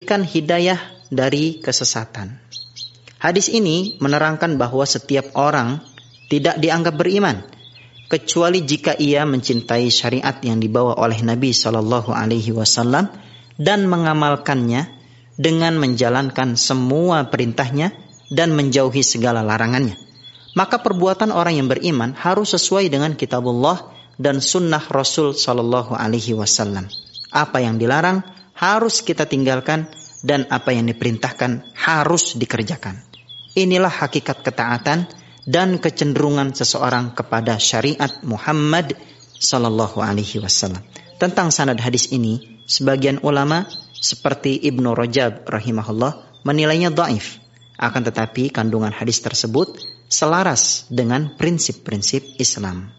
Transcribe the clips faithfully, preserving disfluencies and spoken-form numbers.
memberikan hidayah dari kesesatan. Hadis ini menerangkan bahwa setiap orang tidak dianggap beriman kecuali jika ia mencintai syariat yang dibawa oleh Nabi shallallahu alaihi wasallam dan mengamalkannya dengan menjalankan semua perintahnya dan menjauhi segala larangannya. Maka perbuatan orang yang beriman harus sesuai dengan kitabullah dan sunnah Rasul shallallahu alaihi wasallam. Apa yang dilarang harus kita tinggalkan dan apa yang diperintahkan harus dikerjakan. Inilah hakikat ketaatan dan kecenderungan seseorang kepada syariat Muhammad sallallahu alaihi wasallam. Tentang sanad hadis ini, sebagian ulama seperti Ibnu Rajab rahimahullah menilainya dhaif. Akan tetapi kandungan hadis tersebut selaras dengan prinsip-prinsip Islam.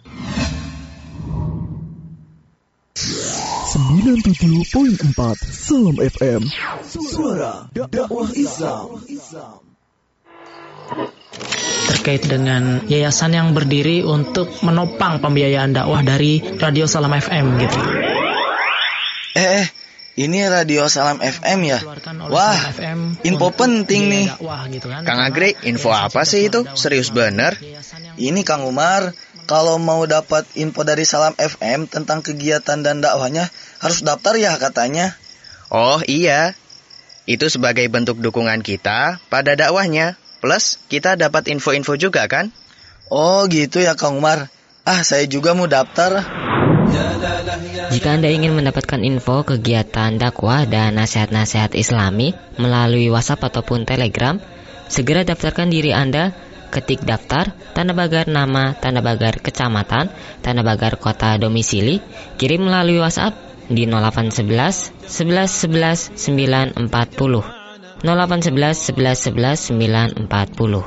sembilan puluh tujuh koma empat Salam F M, suara dakwah Islam. Terkait dengan yayasan yang berdiri untuk menopang pembiayaan dakwah dari Radio Salam F M gitu. Eh, eh ini Radio Salam F M ya? Wah, info penting nih. Kang Agri, info apa sih itu? Serius bener? Ini Kang Umar, kalau mau dapat info dari Salam F M tentang kegiatan dan dakwahnya harus daftar ya katanya. Oh iya, itu sebagai bentuk dukungan kita pada dakwahnya. Plus, kita dapat info-info juga kan? Oh gitu ya Kang Umar. Ah, saya juga mau daftar. Jika Anda ingin mendapatkan info kegiatan dakwah dan nasihat-nasihat Islami melalui WhatsApp ataupun Telegram, segera daftarkan diri Anda. Ketik daftar, tanda pagar nama, tanda pagar kecamatan, tanda pagar kota domisili, kirim melalui WhatsApp di nol delapan satu satu, sebelas sebelas, sembilan empat nol. nol delapan satu satu, sebelas sebelas, sembilan empat nol.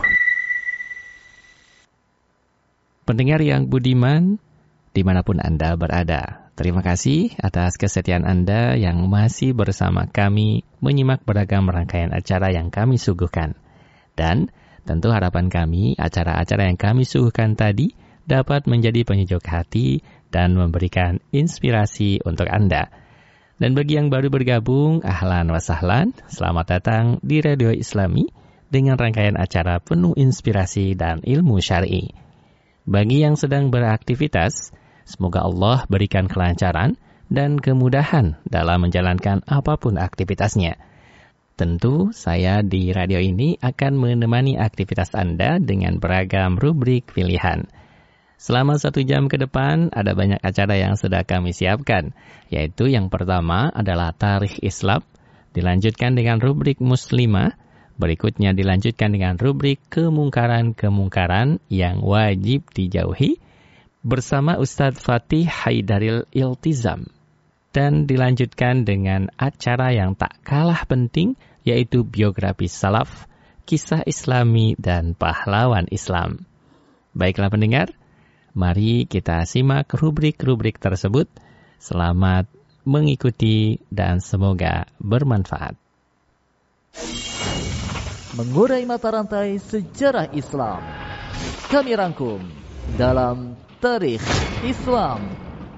Pendengar yang budiman, dimanapun Anda berada, terima kasih atas kesetiaan Anda yang masih bersama kami menyimak beragam rangkaian acara yang kami suguhkan. Dan tentu harapan kami, acara-acara yang kami suguhkan tadi dapat menjadi penyejuk hati dan memberikan inspirasi untuk Anda. Dan bagi yang baru bergabung, ahlan wa sahlan, selamat datang di Radio Islami dengan rangkaian acara penuh inspirasi dan ilmu syar'i. Bagi yang sedang beraktivitas, semoga Allah berikan kelancaran dan kemudahan dalam menjalankan apapun aktivitasnya. Tentu saya di radio ini akan menemani aktivitas Anda dengan beragam rubrik pilihan. Selama satu jam ke depan ada banyak acara yang sudah kami siapkan, yaitu yang pertama adalah Tarikh Islam, dilanjutkan dengan rubrik Muslimah, berikutnya dilanjutkan dengan rubrik Kemungkaran-Kemungkaran yang wajib dijauhi, bersama Ustadz Fatih Haidaril Iltizam. Dan dilanjutkan dengan acara yang tak kalah penting, yaitu biografi salaf, kisah Islami, dan pahlawan Islam. Baiklah pendengar, mari kita simak rubrik-rubrik tersebut. Selamat mengikuti dan semoga bermanfaat. Mengurai mata rantai sejarah Islam, kami rangkum dalam Tarikh Islam.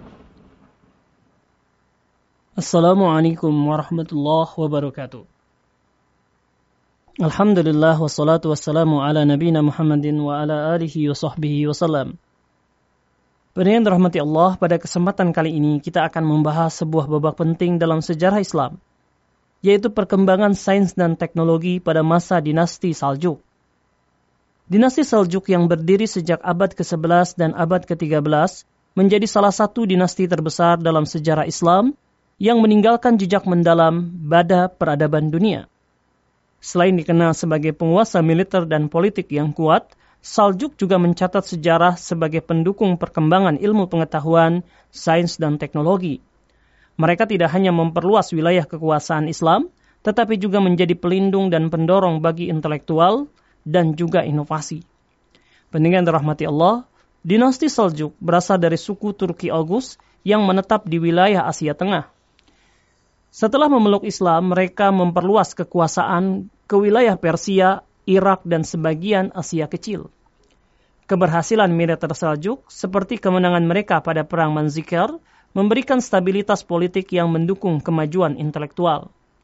Assalamualaikum warahmatullahi wabarakatuh. Alhamdulillah wassalatu wassalamu ala nabina Muhammadin wa ala alihi wa sahbihi wasallam. Pendengar dirahmati Allah, pada kesempatan kali ini kita akan membahas sebuah babak penting dalam sejarah Islam, yaitu perkembangan sains dan teknologi pada masa dinasti Saljuk. Dinasti Saljuk yang berdiri sejak abad kesebelas dan abad ketiga belas menjadi salah satu dinasti terbesar dalam sejarah Islam yang meninggalkan jejak mendalam pada peradaban dunia. Selain dikenal sebagai penguasa militer dan politik yang kuat, Saljuk juga mencatat sejarah sebagai pendukung perkembangan ilmu pengetahuan, sains, dan teknologi. Mereka tidak hanya memperluas wilayah kekuasaan Islam, tetapi juga menjadi pelindung dan pendorong bagi intelektual dan juga inovasi. Pendengar dirahmati Allah, dinasti Saljuk berasal dari suku Turki Oghuz yang menetap di wilayah Asia Tengah. Setelah memeluk Islam, mereka memperluas kekuasaan ke wilayah Persia, Irak, dan sebagian Asia Kecil. Keberhasilan militer Saljuk, seperti kemenangan mereka pada Perang Manzikert, memberikan stabilitas politik yang mendukung kemajuan intelektual.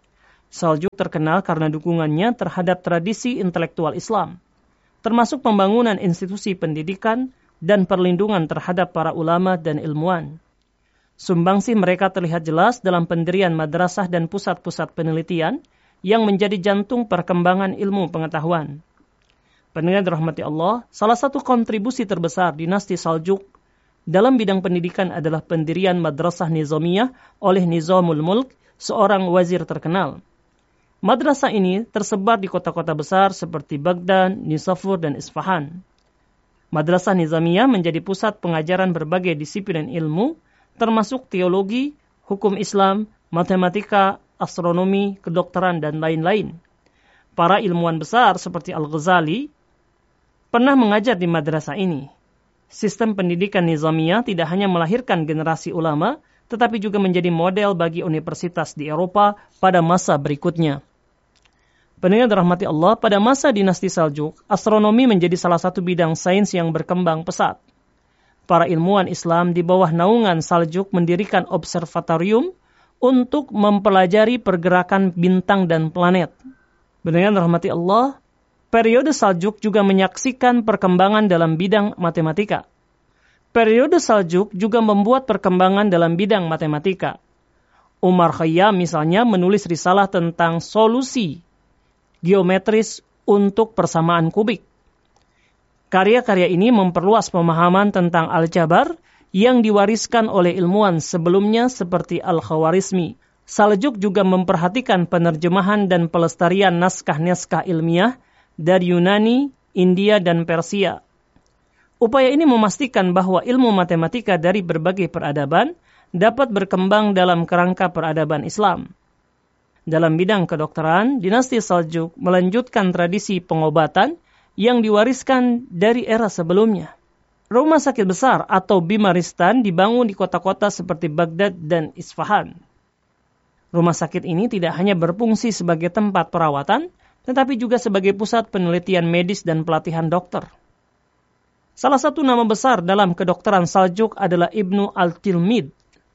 Saljuk terkenal karena dukungannya terhadap tradisi intelektual Islam, termasuk pembangunan institusi pendidikan dan perlindungan terhadap para ulama dan ilmuwan. Sumbangsih mereka terlihat jelas dalam pendirian madrasah dan pusat-pusat penelitian yang menjadi jantung perkembangan ilmu pengetahuan. Pendengar dirahmati Allah, salah satu kontribusi terbesar dinasti Saljuk dalam bidang pendidikan adalah pendirian Madrasah Nizamiyah oleh Nizamul Mulk, seorang wazir terkenal. Madrasah ini tersebar di kota-kota besar seperti Baghdad, Nisapur, dan Isfahan. Madrasah Nizamiyah menjadi pusat pengajaran berbagai disiplin ilmu, termasuk teologi, hukum Islam, matematika, astronomi, kedokteran, dan lain-lain. Para ilmuwan besar seperti Al-Ghazali pernah mengajar di madrasah ini. Sistem pendidikan Nizamiyah tidak hanya melahirkan generasi ulama, tetapi juga menjadi model bagi universitas di Eropa pada masa berikutnya. Pendengar dirahmati Allah, pada masa dinasti Saljuk, astronomi menjadi salah satu bidang sains yang berkembang pesat. Para ilmuwan Islam di bawah naungan Saljuk mendirikan observatorium untuk mempelajari pergerakan bintang dan planet. Pendengar dirahmati Allah, periode Saljuk juga menyaksikan perkembangan dalam bidang matematika. Periode Saljuk juga membuat perkembangan dalam bidang matematika. Umar Khayyam misalnya menulis risalah tentang solusi geometris untuk persamaan kubik. Karya-karya ini memperluas pemahaman tentang aljabar yang diwariskan oleh ilmuwan sebelumnya seperti Al-Khawarizmi. Saljuk juga memperhatikan penerjemahan dan pelestarian naskah-naskah ilmiah dari Yunani, India, dan Persia. Upaya ini memastikan bahwa ilmu matematika dari berbagai peradaban dapat berkembang dalam kerangka peradaban Islam. Dalam bidang kedokteran, dinasti Saljuk melanjutkan tradisi pengobatan yang diwariskan dari era sebelumnya. Rumah sakit besar atau bimaristan dibangun di kota-kota seperti Baghdad dan Isfahan. Rumah sakit ini tidak hanya berfungsi sebagai tempat perawatan, tetapi juga sebagai pusat penelitian medis dan pelatihan dokter. Salah satu nama besar dalam kedokteran Saljuk adalah Ibnu Al-Tilmid,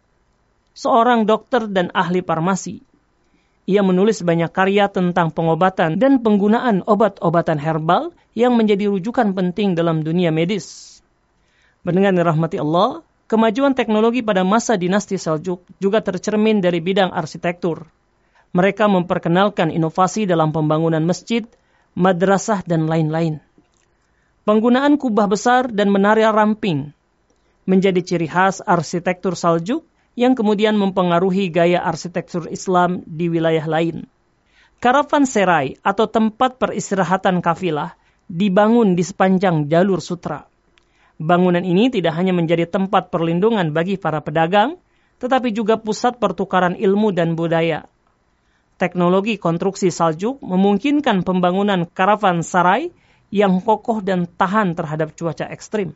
seorang dokter dan ahli farmasi. Ia menulis banyak karya tentang pengobatan dan penggunaan obat-obatan herbal yang menjadi rujukan penting dalam dunia medis. Mendengar dirahmati Allah, kemajuan teknologi pada masa dinasti Saljuk juga tercermin dari bidang arsitektur. Mereka memperkenalkan inovasi dalam pembangunan masjid, madrasah, dan lain-lain. Penggunaan kubah besar dan menara ramping menjadi ciri khas arsitektur Saljuk yang kemudian mempengaruhi gaya arsitektur Islam di wilayah lain. Karavanserai atau tempat peristirahatan kafilah dibangun di sepanjang jalur sutra. Bangunan ini tidak hanya menjadi tempat perlindungan bagi para pedagang, tetapi juga pusat pertukaran ilmu dan budaya. Teknologi konstruksi Saljuk memungkinkan pembangunan karavanserai yang kokoh dan tahan terhadap cuaca ekstrim.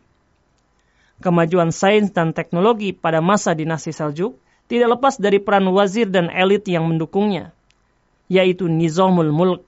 Kemajuan sains dan teknologi pada masa dinasti Saljuk tidak lepas dari peran wazir dan elit yang mendukungnya, yaitu Nizamul Mulk,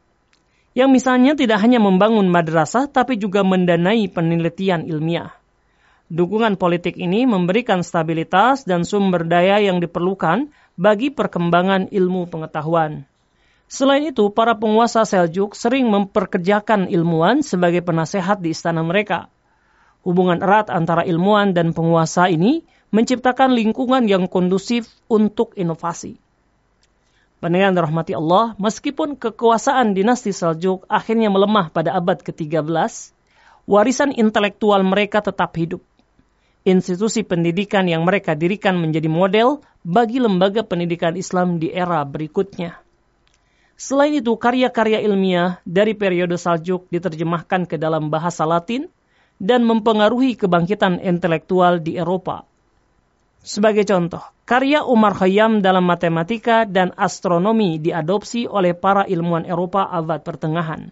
yang misalnya tidak hanya membangun madrasah, tapi juga mendanai penelitian ilmiah. Dukungan politik ini memberikan stabilitas dan sumber daya yang diperlukan bagi perkembangan ilmu pengetahuan. Selain itu, para penguasa Seljuk sering memperkerjakan ilmuwan sebagai penasehat di istana mereka. Hubungan erat antara ilmuwan dan penguasa ini menciptakan lingkungan yang kondusif untuk inovasi. Pendengar dirahmati Allah, meskipun kekuasaan dinasti Seljuk akhirnya melemah pada abad ketiga belas, warisan intelektual mereka tetap hidup. Institusi pendidikan yang mereka dirikan menjadi model bagi lembaga pendidikan Islam di era berikutnya. Selain itu, karya-karya ilmiah dari periode Seljuk diterjemahkan ke dalam bahasa Latin dan mempengaruhi kebangkitan intelektual di Eropa. Sebagai contoh, karya Umar Khayyam dalam matematika dan astronomi diadopsi oleh para ilmuwan Eropa abad pertengahan.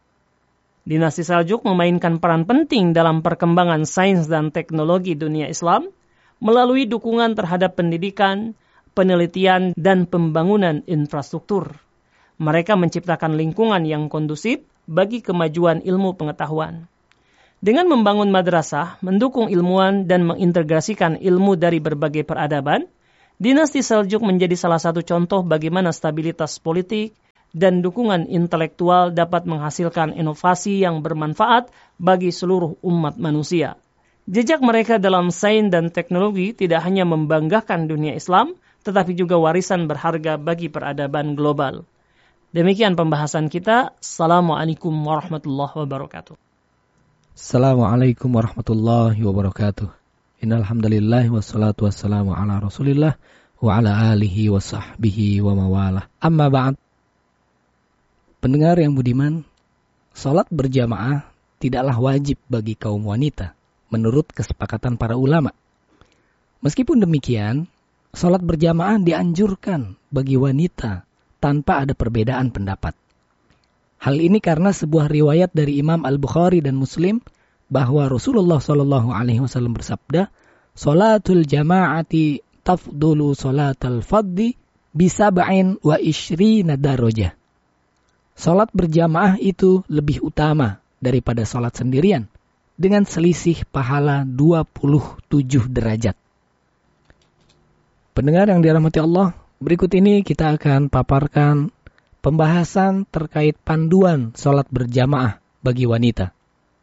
Dinasti Seljuk memainkan peran penting dalam perkembangan sains dan teknologi dunia Islam melalui dukungan terhadap pendidikan, penelitian, dan pembangunan infrastruktur. Mereka menciptakan lingkungan yang kondusif bagi kemajuan ilmu pengetahuan. Dengan membangun madrasah, mendukung ilmuwan dan mengintegrasikan ilmu dari berbagai peradaban, Dinasti Seljuk menjadi salah satu contoh bagaimana stabilitas politik dan dukungan intelektual dapat menghasilkan inovasi yang bermanfaat bagi seluruh umat manusia. Jejak mereka dalam sains dan teknologi tidak hanya membanggakan dunia Islam, tetapi juga warisan berharga bagi peradaban global. Demikian pembahasan kita. Assalamualaikum warahmatullahi wabarakatuh. Assalamualaikum warahmatullahi wabarakatuh. Innal hamdalillah wassalatu wassalamu ala Rasulillah wa ala alihi wa sahbihi wa mawalah. Amma ba'd. Pendengar yang budiman, salat berjamaah tidaklah wajib bagi kaum wanita menurut kesepakatan para ulama. Meskipun demikian, salat berjamaah dianjurkan bagi wanita tanpa ada perbedaan pendapat. Hal ini karena sebuah riwayat dari Imam Al-Bukhari dan Muslim bahwa Rasulullah shallallahu alaihi wasallam bersabda, "Salatul jama'ati tafdulu salatal faddi bisab'in wa ishrina darajah." Salat berjamaah itu lebih utama daripada salat sendirian dengan selisih pahala dua puluh tujuh derajat. Pendengar yang dirahmati Allah, berikut ini kita akan paparkan pembahasan terkait panduan salat berjamaah bagi wanita.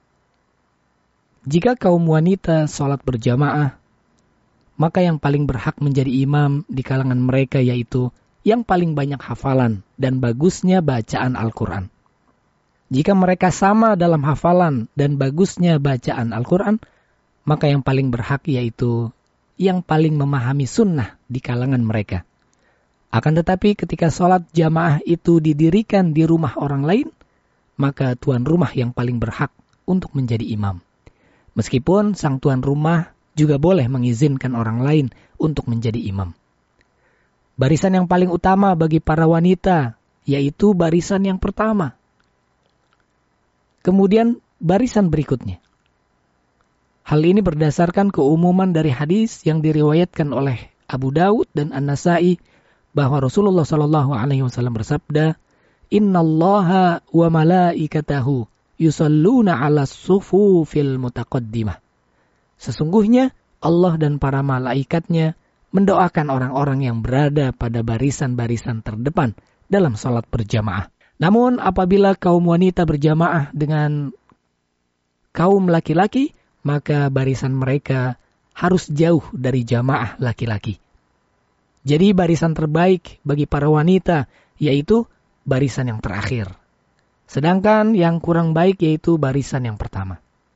Jika kaum wanita salat berjamaah, maka yang paling berhak menjadi imam di kalangan mereka yaitu yang paling banyak hafalan dan bagusnya bacaan Al-Quran. Jika mereka sama dalam hafalan dan bagusnya bacaan Al-Quran, maka yang paling berhak yaitu yang paling memahami sunnah di kalangan mereka. Akan tetapi ketika salat jamaah itu didirikan di rumah orang lain, maka tuan rumah yang paling berhak untuk menjadi imam. Meskipun sang tuan rumah juga boleh mengizinkan orang lain untuk menjadi imam. Barisan yang paling utama bagi para wanita yaitu barisan yang pertama. Kemudian barisan berikutnya. Hal ini berdasarkan keumuman dari hadis yang diriwayatkan oleh Abu Dawud dan An-Nasai bahwa Rasulullah shallallahu alaihi wasallam bersabda, "Innallaha wa malaikatahu yusalluna 'alas sufufil mutaqaddimah." Sesungguhnya Allah dan para malaikatnya mendoakan orang-orang yang berada pada barisan-barisan terdepan dalam salat berjamaah. Namun apabila kaum wanita berjamaah dengan kaum laki-laki, maka barisan mereka harus jauh dari jamaah laki-laki. Jadi barisan terbaik bagi para wanita yaitu barisan yang terakhir. Sedangkan yang kurang baik yaitu barisan yang pertama.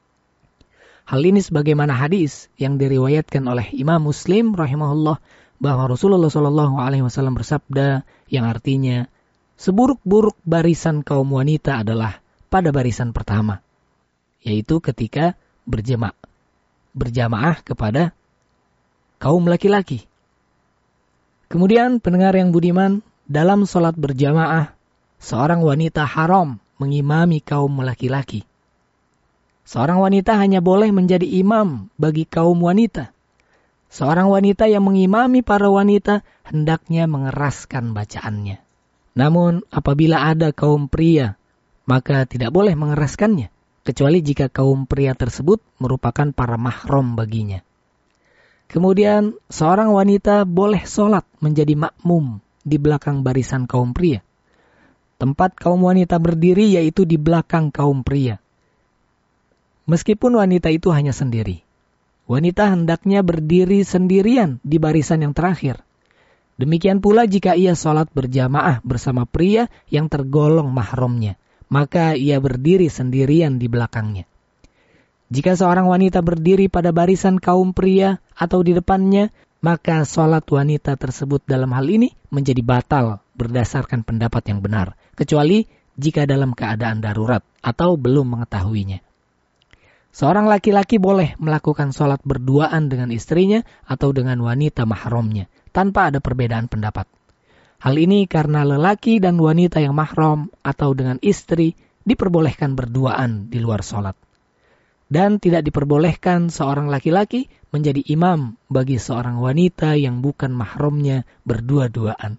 Hal ini sebagaimana hadis yang diriwayatkan oleh Imam Muslim rahimahullah bahwa Rasulullah shallallahu alaihi wasallam bersabda yang artinya, seburuk-buruk barisan kaum wanita adalah pada barisan pertama, yaitu ketika berjamaah, berjamaah kepada kaum laki-laki. Kemudian pendengar yang budiman, dalam salat berjamaah, seorang wanita haram mengimami kaum laki-laki. Seorang wanita hanya boleh menjadi imam bagi kaum wanita. Seorang wanita yang mengimami para wanita hendaknya mengeraskan bacaannya. Namun apabila ada kaum pria, maka tidak boleh mengeraskannya, kecuali jika kaum pria tersebut merupakan para mahram baginya. Kemudian seorang wanita boleh sholat menjadi makmum di belakang barisan kaum pria. Tempat kaum wanita berdiri yaitu di belakang kaum pria. Meskipun wanita itu hanya sendiri, wanita hendaknya berdiri sendirian di barisan yang terakhir. Demikian pula jika ia sholat berjamaah bersama pria yang tergolong mahramnya, maka ia berdiri sendirian di belakangnya. Jika seorang wanita berdiri pada barisan kaum pria atau di depannya, maka sholat wanita tersebut dalam hal ini menjadi batal berdasarkan pendapat yang benar, kecuali jika dalam keadaan darurat atau belum mengetahuinya. Seorang laki-laki boleh melakukan sholat berduaan dengan istrinya atau dengan wanita mahramnya, tanpa ada perbedaan pendapat. Hal ini karena lelaki dan wanita yang mahram atau dengan istri diperbolehkan berduaan di luar sholat. Dan tidak diperbolehkan seorang laki-laki menjadi imam bagi seorang wanita yang bukan mahramnya berdua-duaan.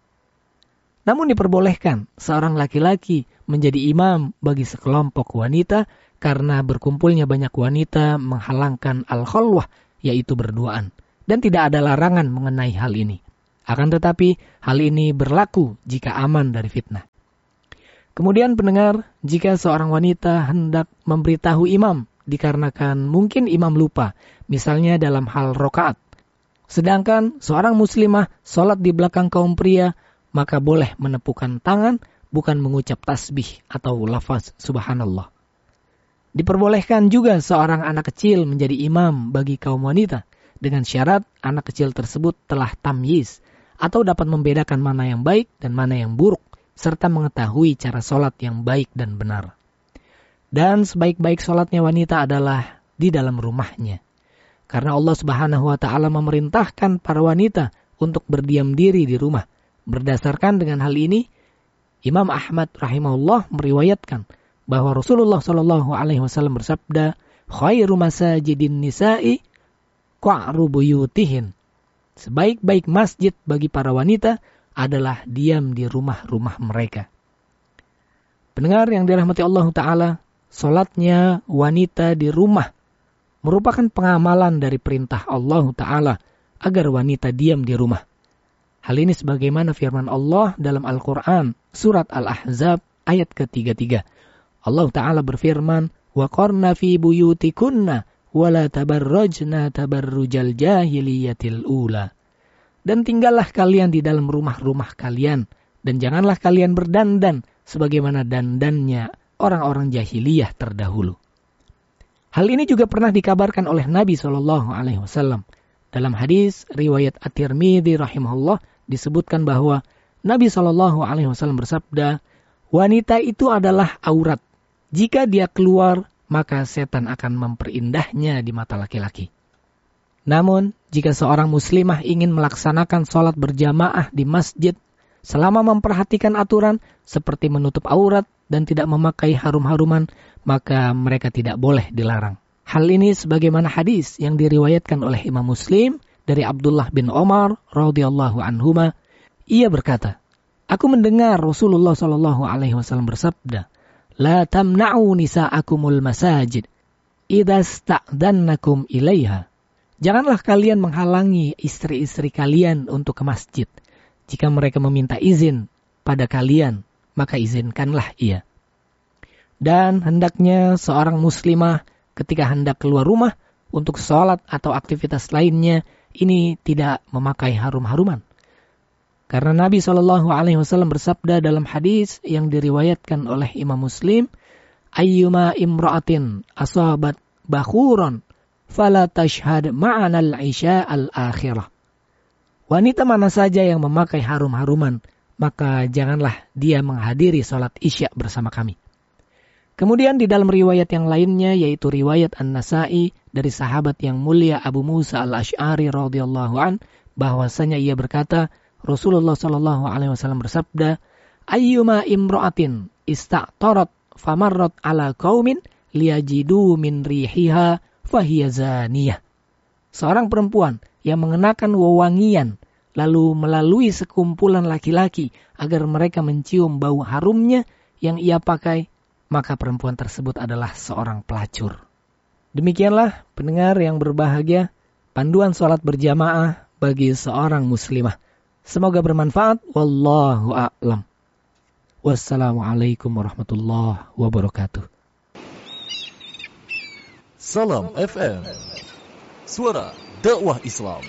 Namun diperbolehkan seorang laki-laki menjadi imam bagi sekelompok wanita karena berkumpulnya banyak wanita menghalangkan al-khalwah, yaitu berduaan. dan tidak ada larangan mengenai hal ini. Akan tetapi, hal ini berlaku jika aman dari fitnah. Kemudian pendengar, jika seorang wanita hendak memberitahu imam, dikarenakan mungkin imam lupa, misalnya dalam hal rokaat, sedangkan seorang muslimah sholat di belakang kaum pria, maka boleh menepukkan tangan, bukan mengucap tasbih atau lafaz subhanallah. Diperbolehkan juga seorang anak kecil menjadi imam bagi kaum wanita, dengan syarat anak kecil tersebut telah tamyiz, atau dapat membedakan mana yang baik dan mana yang buruk, serta mengetahui cara sholat yang baik dan benar. Dan sebaik-baik sholatnya wanita adalah di dalam rumahnya. Karena Allah Subhanahu wa Ta'ala memerintahkan para wanita untuk berdiam diri di rumah. Berdasarkan dengan hal ini, Imam Ahmad rahimahullah meriwayatkan bahwa Rasulullah Shallallahu Alaihi Wasallam bersabda, khairu masajidin nisa'i qa'ru buyutihin. Sebaik-baik masjid bagi para wanita adalah diam di rumah-rumah mereka. Pendengar yang dirahmati Allah Ta'ala, salatnya wanita di rumah merupakan pengamalan dari perintah Allah Ta'ala agar wanita diam di rumah. Hal ini sebagaimana firman Allah dalam Al-Quran, surat Al-Ahzab ayat ketiga puluh tiga. Allah Ta'ala berfirman, وَقَرْنَ فِي بُيُوتِكُنَّ وَلَا تَبَرَّجْنَ تَبَرُّجَ الْجَاهِلِيَّةِ الْأُولَى. Dan tinggallah kalian di dalam rumah-rumah kalian, dan janganlah kalian berdandan sebagaimana dandannya orang-orang jahiliyah terdahulu. Hal ini juga pernah dikabarkan oleh Nabi shallallahu alaihi wasallam. Dalam hadis riwayat At-Tirmidzi rahimahullah disebutkan bahwa Nabi shallallahu alaihi wasallam bersabda, wanita itu adalah aurat. Jika dia keluar, maka setan akan memperindahnya di mata laki-laki. Namun, jika seorang muslimah ingin melaksanakan sholat berjamaah di masjid, selama memperhatikan aturan seperti menutup aurat dan tidak memakai harum-haruman, maka mereka tidak boleh dilarang. Hal ini sebagaimana hadis yang diriwayatkan oleh Imam Muslim dari Abdullah bin Omar radhiyallahu anhuma. Ia berkata, aku mendengar Rasulullah shallallahu alaihi wasallam bersabda, la tamna'u nisa'akumul masajid idza sta'dhannakum ilaiha. Janganlah kalian menghalangi istri-istri kalian untuk ke masjid. Jika mereka meminta izin pada kalian, maka izinkanlah ia. Dan hendaknya seorang muslimah ketika hendak keluar rumah untuk sholat atau aktivitas lainnya, ini tidak memakai harum-haruman. Karena Nabi shallallahu alaihi wasallam bersabda dalam hadis yang diriwayatkan oleh Imam Muslim, ayyuma imra'atin asabat bakhuran fala tashhad ma'anal isya al-akhirah. Wanita mana saja yang memakai harum-haruman, maka janganlah dia menghadiri sholat isya bersama kami. Kemudian di dalam riwayat yang lainnya, yaitu riwayat An-Nasa'i dari sahabat yang mulia Abu Musa al-Ash'ari radhiyallahu an, bahwasanya ia berkata, Rasulullah sallallahu alaihi wasallam bersabda, ayyuma imra'atin ista'tarat famarrat ala qaumin liyajidu min rihiha fahiya zaniyah. Seorang perempuan yang mengenakan wewangian lalu melalui sekumpulan laki-laki agar mereka mencium bau harumnya yang ia pakai, maka perempuan tersebut adalah seorang pelacur. Demikianlah pendengar yang berbahagia, panduan sholat berjamaah bagi seorang muslimah. Semoga bermanfaat. Wallahu a'lam. Wassalamualaikum warahmatullahi wabarakatuh. Salam F M, suara dakwah Islam.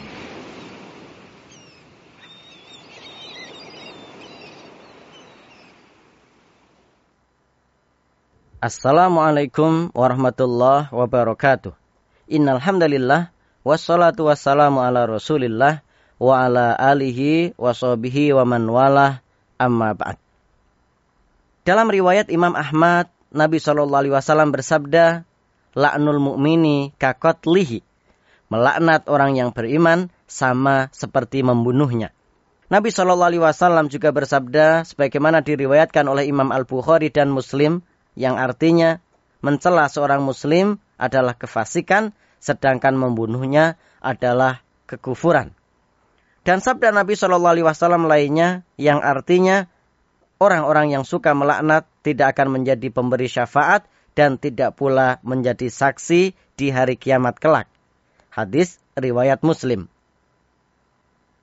Assalamualaikum warahmatullahi wabarakatuh. Innal hamdalillah wassalatu wassalamu ala Rasulillah wa ala alihi wa sahbihi wa man walah, amma ba'd. Dalam riwayat Imam Ahmad, Nabi shallallahu alaihi wasallam bersabda, la'nul mu'mini kakotlihi. Melaknat orang yang beriman sama seperti membunuhnya. Nabi shallallahu alaihi wasallam juga bersabda, sebagaimana diriwayatkan oleh Imam Al-Bukhari dan Muslim, yang artinya mencela seorang muslim adalah kefasikan, sedangkan membunuhnya adalah kekufuran. Dan sabda Nabi shallallahu alaihi wasallam lainnya yang artinya orang-orang yang suka melaknat tidak akan menjadi pemberi syafaat dan tidak pula menjadi saksi di hari kiamat kelak. Hadis riwayat Muslim.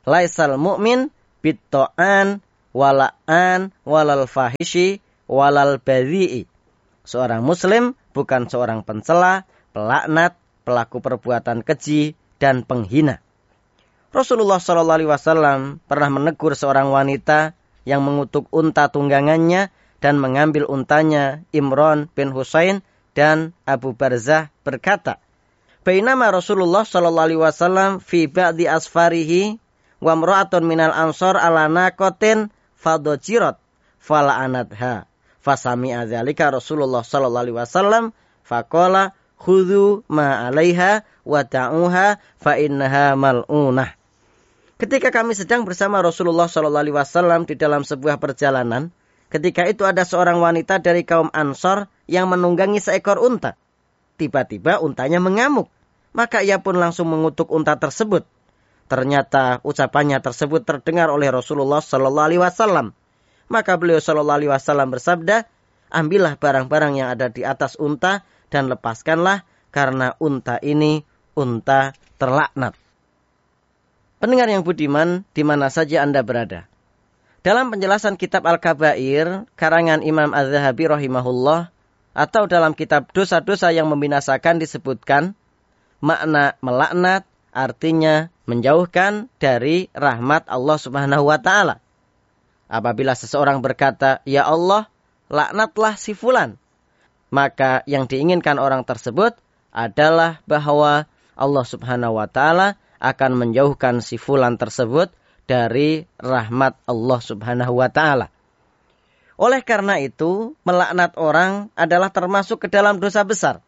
Laisal mu'min bitto'an wala'an walal fahishi walal badhi'i. Seorang muslim bukan seorang pencela, pelaknat, pelaku perbuatan keji, dan penghina. Rasulullah shallallahu alaihi wasallam pernah menegur seorang wanita yang mengutuk unta tunggangannya dan mengambil untanya, Imran bin Husain dan Abu Barzah berkata, Bainama Rasulullah shallallahu alaihi wasallam fi ba'di asfarihi wa mra'atun minal ansar ala naqatin fadojirat fala'anatha. Fasami'a dzalika Rasulullah sallallahu alaihi wasallam faqala khudhu ma 'alaiha wa ta'uha fa innaha mal'unah. Ketika kami sedang bersama Rasulullah sallallahu alaihi wasallam di dalam sebuah perjalanan, ketika itu ada seorang wanita dari kaum Ansor yang menunggangi seekor unta. Tiba-tiba untanya mengamuk, maka ia pun langsung mengutuk unta tersebut. Ternyata ucapannya tersebut terdengar oleh Rasulullah sallallahu alaihi wasallam. Maka beliau sallallahu alaihi wasallam bersabda, ambillah barang-barang yang ada di atas unta dan lepaskanlah karena unta ini unta terlaknat. Pendengar yang budiman, di mana saja Anda berada. Dalam penjelasan kitab Al-Kabair, karangan Imam Az-Zahabi rahimahullah, atau dalam kitab dosa-dosa yang membinasakan disebutkan, makna melaknat artinya menjauhkan dari rahmat Allah subhanahu wa ta'ala. Apabila seseorang berkata, ya Allah, laknatlah si fulan, maka yang diinginkan orang tersebut adalah bahwa Allah subhanahu wa ta'ala akan menjauhkan si fulan tersebut dari rahmat Allah subhanahu wa ta'ala. Oleh karena itu, melaknat orang adalah termasuk ke dalam dosa besar.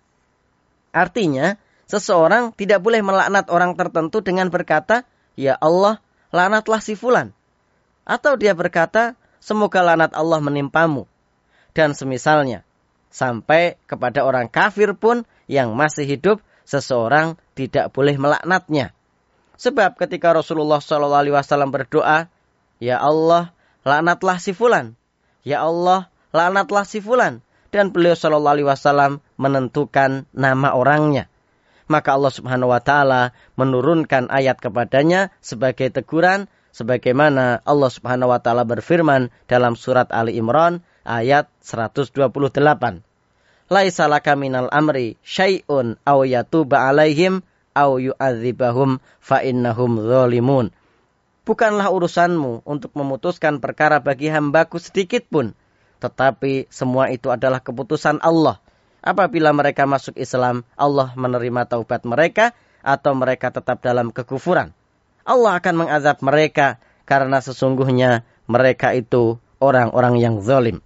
Artinya, seseorang tidak boleh melaknat orang tertentu dengan berkata, ya Allah, laknatlah si fulan. Atau dia berkata, semoga laknat Allah menimpamu. Dan semisalnya, sampai kepada orang kafir pun yang masih hidup, seseorang tidak boleh melaknatnya. Sebab ketika Rasulullah shallallahu alaihi wasallam berdoa, ya Allah, laknatlah si fulan. Ya Allah, laknatlah si fulan. Dan beliau shallallahu alaihi wasallam menentukan nama orangnya. Maka Allah subhanahu wa ta'ala menurunkan ayat kepadanya sebagai teguran, sebagaimana Allah subhanahu wa ta'ala berfirman dalam surat Ali Imran ayat seratus dua puluh delapan. Laisa laka minal amri syai'un aw yatuba alaihim aw yu'adzibahum fa innahum zalimun. Bukanlah urusanmu untuk memutuskan perkara bagi hambaku sedikit pun, tetapi semua itu adalah keputusan Allah. Apabila mereka masuk Islam, Allah menerima taubat mereka, atau mereka tetap dalam kekufuran. Allah akan mengazab mereka, karena sesungguhnya mereka itu orang-orang yang zalim.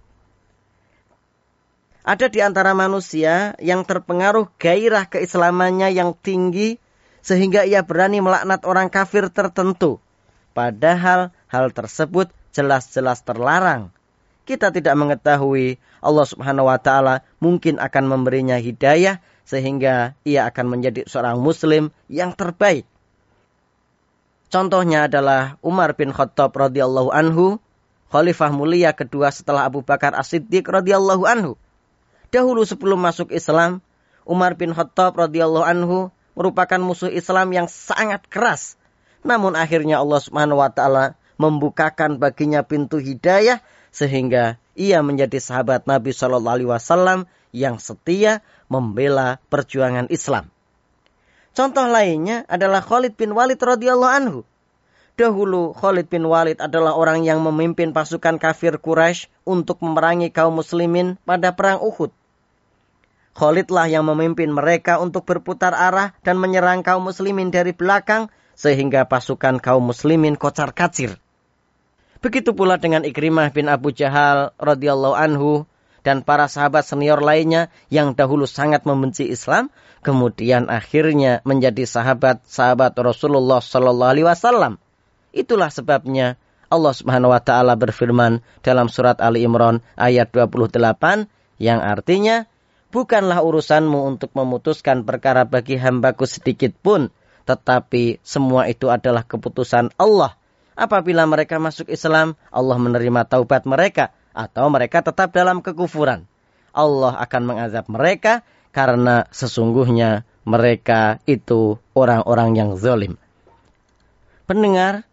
Ada di antara manusia yang terpengaruh gairah keislamannya yang tinggi, sehingga ia berani melaknat orang kafir tertentu. Padahal hal tersebut jelas-jelas terlarang. Kita tidak mengetahui Allah subhanahu wa ta'ala mungkin akan memberinya hidayah, sehingga ia akan menjadi seorang muslim yang terbaik. Contohnya adalah Umar bin Khattab radhiyallahu anhu, khalifah mulia kedua setelah Abu Bakar As-Siddiq radhiyallahu anhu. Dahulu sebelum masuk Islam, Umar bin Khattab radhiyallahu anhu merupakan musuh Islam yang sangat keras. Namun akhirnya Allah subhanahu wa ta'ala membukakan baginya pintu hidayah, sehingga ia menjadi sahabat Nabi shallallahu alaihi wasallam yang setia membela perjuangan Islam. Contoh lainnya adalah Khalid bin Walid radhiyallahu anhu. Dahulu Khalid bin Walid adalah orang yang memimpin pasukan kafir Quraisy untuk memerangi kaum muslimin pada perang Uhud. Khalidlah yang memimpin mereka untuk berputar arah dan menyerang kaum muslimin dari belakang, sehingga pasukan kaum muslimin kocar-kacir. Begitu pula dengan Ikrimah bin Abu Jahal radhiyallahu anhu dan para sahabat senior lainnya yang dahulu sangat membenci Islam, kemudian akhirnya menjadi sahabat-sahabat Rasulullah sallallahu alaihi wasallam. Itulah sebabnya Allah Subhanahu wa taala berfirman dalam surat Ali Imran ayat dua puluh delapan yang artinya, bukanlah urusanmu untuk memutuskan perkara bagi hambaku sedikit pun, tetapi semua itu adalah keputusan Allah. Apabila mereka masuk Islam, Allah menerima taubat mereka, atau mereka tetap dalam kekufuran. Allah akan mengazab mereka, karena sesungguhnya mereka itu orang-orang yang zalim. Pendengar,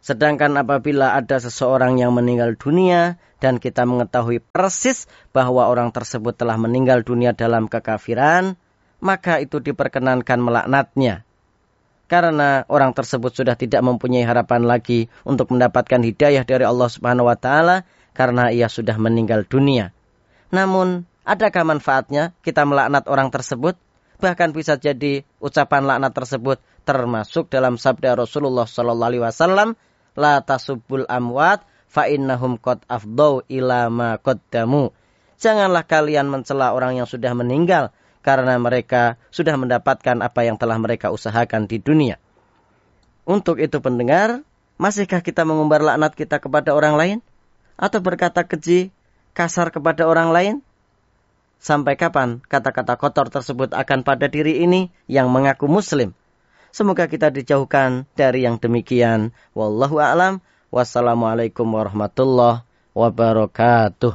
Sedangkan apabila ada seseorang yang meninggal dunia dan kita mengetahui persis bahwa orang tersebut telah meninggal dunia dalam kekafiran, maka itu diperkenankan melaknatnya. Karena orang tersebut sudah tidak mempunyai harapan lagi untuk mendapatkan hidayah dari Allah Subhanahu wa taala karena ia sudah meninggal dunia. Namun, adakah manfaatnya kita melaknat orang tersebut? Bahkan bisa jadi ucapan laknat tersebut termasuk dalam sabda Rasulullah sallallahu alaihi wasallam, la tasubbul amwat fa innahum qad afdau ila ma qaddamu. Janganlah kalian mencela orang yang sudah meninggal karena mereka sudah mendapatkan apa yang telah mereka usahakan di dunia. Untuk itu pendengar, masihkah kita mengumbar laknat kita kepada orang lain? Atau berkata keji, kasar kepada orang lain? Sampai kapan kata-kata kotor tersebut akan pada diri ini yang mengaku muslim? Semoga kita dijauhkan dari yang demikian. Wallahu a'lam. Wassalamualaikum warahmatullahi wabarakatuh.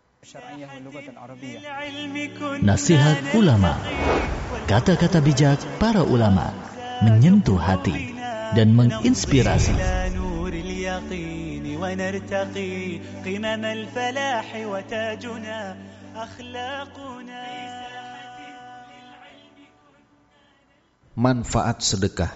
Nasihat ulama. Kata-kata bijak para ulama menyentuh hati dan menginspirasi. Manfaat sedekah.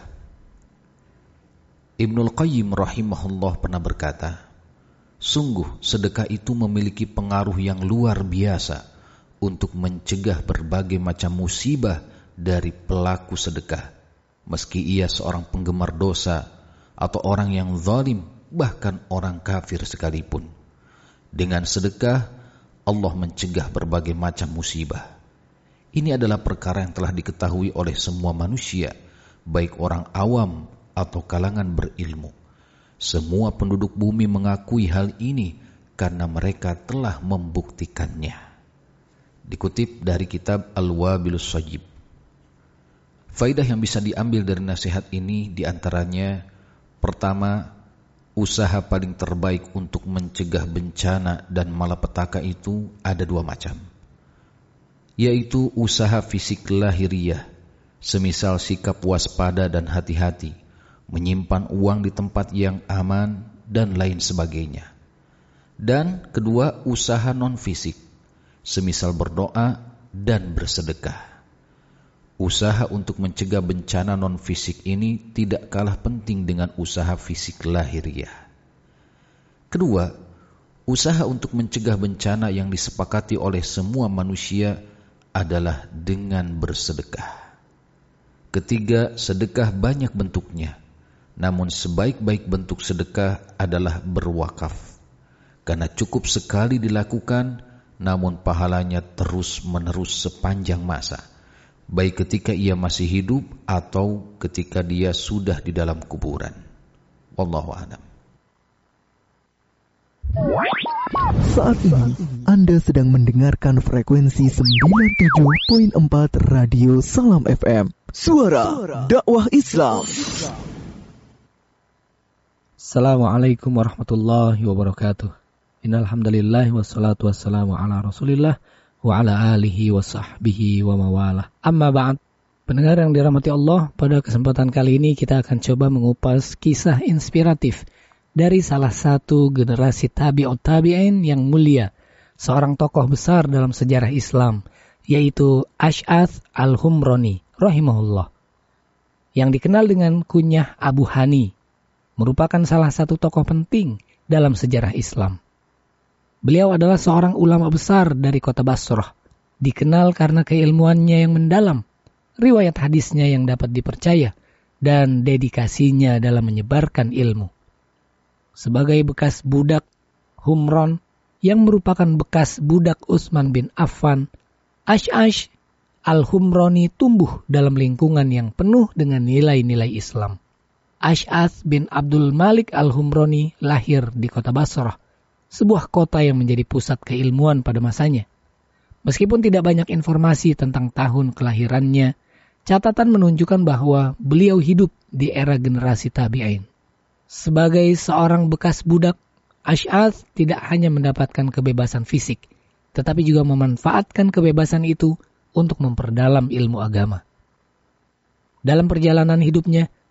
Ibnul Qayyim rahimahullah pernah berkata, sungguh sedekah itu memiliki pengaruh yang luar biasa untuk mencegah berbagai macam musibah dari pelaku sedekah, meski ia seorang penggemar dosa atau orang yang zalim, bahkan orang kafir sekalipun. Dengan sedekah, Allah mencegah berbagai macam musibah. Ini adalah perkara yang telah diketahui oleh semua manusia, baik orang awam atau kalangan berilmu. Semua penduduk bumi mengakui hal ini karena mereka telah membuktikannya. Dikutip dari kitab Al-Wabilus Shayyib. Faidah yang bisa diambil dari nasihat ini diantaranya, pertama, usaha paling terbaik untuk mencegah bencana dan malapetaka itu ada dua macam, yaitu usaha fisik lahiriah, semisal sikap waspada dan hati-hati, menyimpan uang di tempat yang aman, dan lain sebagainya. Dan kedua, usaha non-fisik, semisal berdoa dan bersedekah. Usaha untuk mencegah bencana non-fisik ini tidak kalah penting dengan usaha fisik lahiriah. Kedua, usaha untuk mencegah bencana yang disepakati oleh semua manusia adalah dengan bersedekah. Ketiga, sedekah banyak bentuknya, namun sebaik-baik bentuk sedekah adalah berwakaf, karena cukup sekali dilakukan, namun pahalanya terus-menerus sepanjang masa, baik ketika ia masih hidup atau ketika dia sudah di dalam kuburan. Wallahu a'lam. Saat ini Anda sedang mendengarkan frekuensi sembilan puluh tujuh koma empat Radio Salam F M, Suara Dakwah Islam. Assalamualaikum warahmatullahi wabarakatuh. Innal hamdalillah wassalatu wassalamu ala Rasulillah wa ala alihi wa sahbihi wa mawalah. Amma ba'd. Pendengar yang dirahmati Allah, pada kesempatan kali ini kita akan coba mengupas kisah inspiratif dari salah satu generasi tabi'ut tabi'in yang mulia, seorang tokoh besar dalam sejarah Islam, yaitu Ash'ath al-Humrani rahimahullah, yang dikenal dengan kunyah Abu Hani, merupakan salah satu tokoh penting dalam sejarah Islam. Beliau adalah seorang ulama besar dari kota Basrah, dikenal karena keilmuannya yang mendalam, riwayat hadisnya yang dapat dipercaya, dan dedikasinya dalam menyebarkan ilmu. Sebagai bekas budak Humron yang merupakan bekas budak Utsman bin Affan, Ash'ath al-Humrani tumbuh dalam lingkungan yang penuh dengan nilai-nilai Islam. Ash'ath bin Abdul Malik al-Humrani lahir di kota Basrah, sebuah kota yang menjadi pusat keilmuan pada masanya. Meskipun tidak banyak informasi tentang tahun kelahirannya, catatan menunjukkan bahwa beliau hidup di era generasi tabi'in. Sebagai seorang bekas budak, Ash'ath tidak hanya mendapatkan kebebasan fisik, tetapi juga memanfaatkan kebebasan itu untuk memperdalam ilmu agama. Dalam perjalanan hidupnya,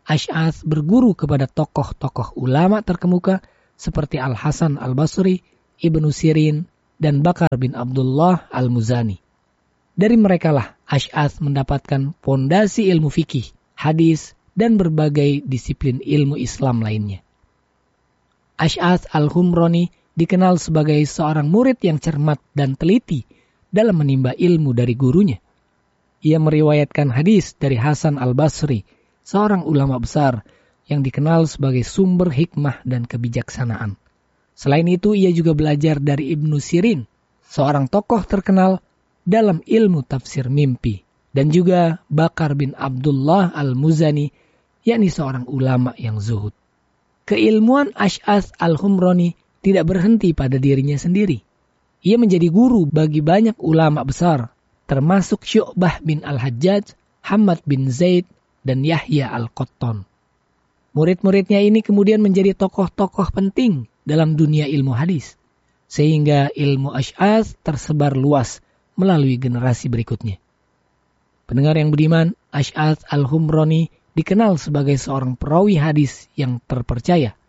Ash'ath berguru kepada tokoh-tokoh ulama terkemuka seperti Al-Hasan Al-Basri, Ibnu Sirin, dan Bakar bin Abdullah Al-Muzani. Dari merekalah Ash'ath mendapatkan fondasi ilmu fikih, hadis, dan berbagai disiplin ilmu Islam lainnya. Ash'ath Al-Humrani dikenal sebagai seorang murid yang cermat dan teliti dalam menimba ilmu dari gurunya. Ia meriwayatkan hadis dari Hasan Al-Basri, seorang ulama besar yang dikenal sebagai sumber hikmah dan kebijaksanaan. Selain itu, ia juga belajar dari Ibnu Sirin, seorang tokoh terkenal dalam ilmu tafsir mimpi, dan juga Bakar bin Abdullah Al-Muzani, yakni seorang ulama yang zuhud. Keilmuan Ash'ath Al-Humrani tidak berhenti pada dirinya sendiri. Ia menjadi guru bagi banyak ulama besar, termasuk Syu'bah bin Al-Hajjaj, Hamad bin Zaid, dan Yahya Al-Qattan. Murid-muridnya ini kemudian menjadi tokoh-tokoh penting dalam dunia ilmu hadis, sehingga ilmu Ash'ath tersebar luas melalui generasi berikutnya. Pendengar yang budiman, Ash'ath Al-Humrani dikenal sebagai seorang perawi hadis yang terpercaya.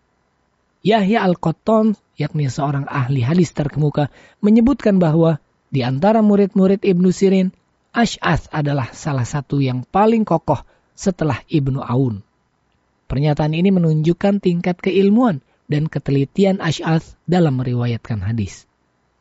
Yahya Al-Qattan, yakni seorang ahli hadis terkemuka, menyebutkan bahwa di antara murid-murid Ibnu Sirin, Ash'ath adalah salah satu yang paling kokoh setelah Ibnu Aun. Pernyataan ini menunjukkan tingkat keilmuan dan ketelitian Ash'ath dalam meriwayatkan hadis.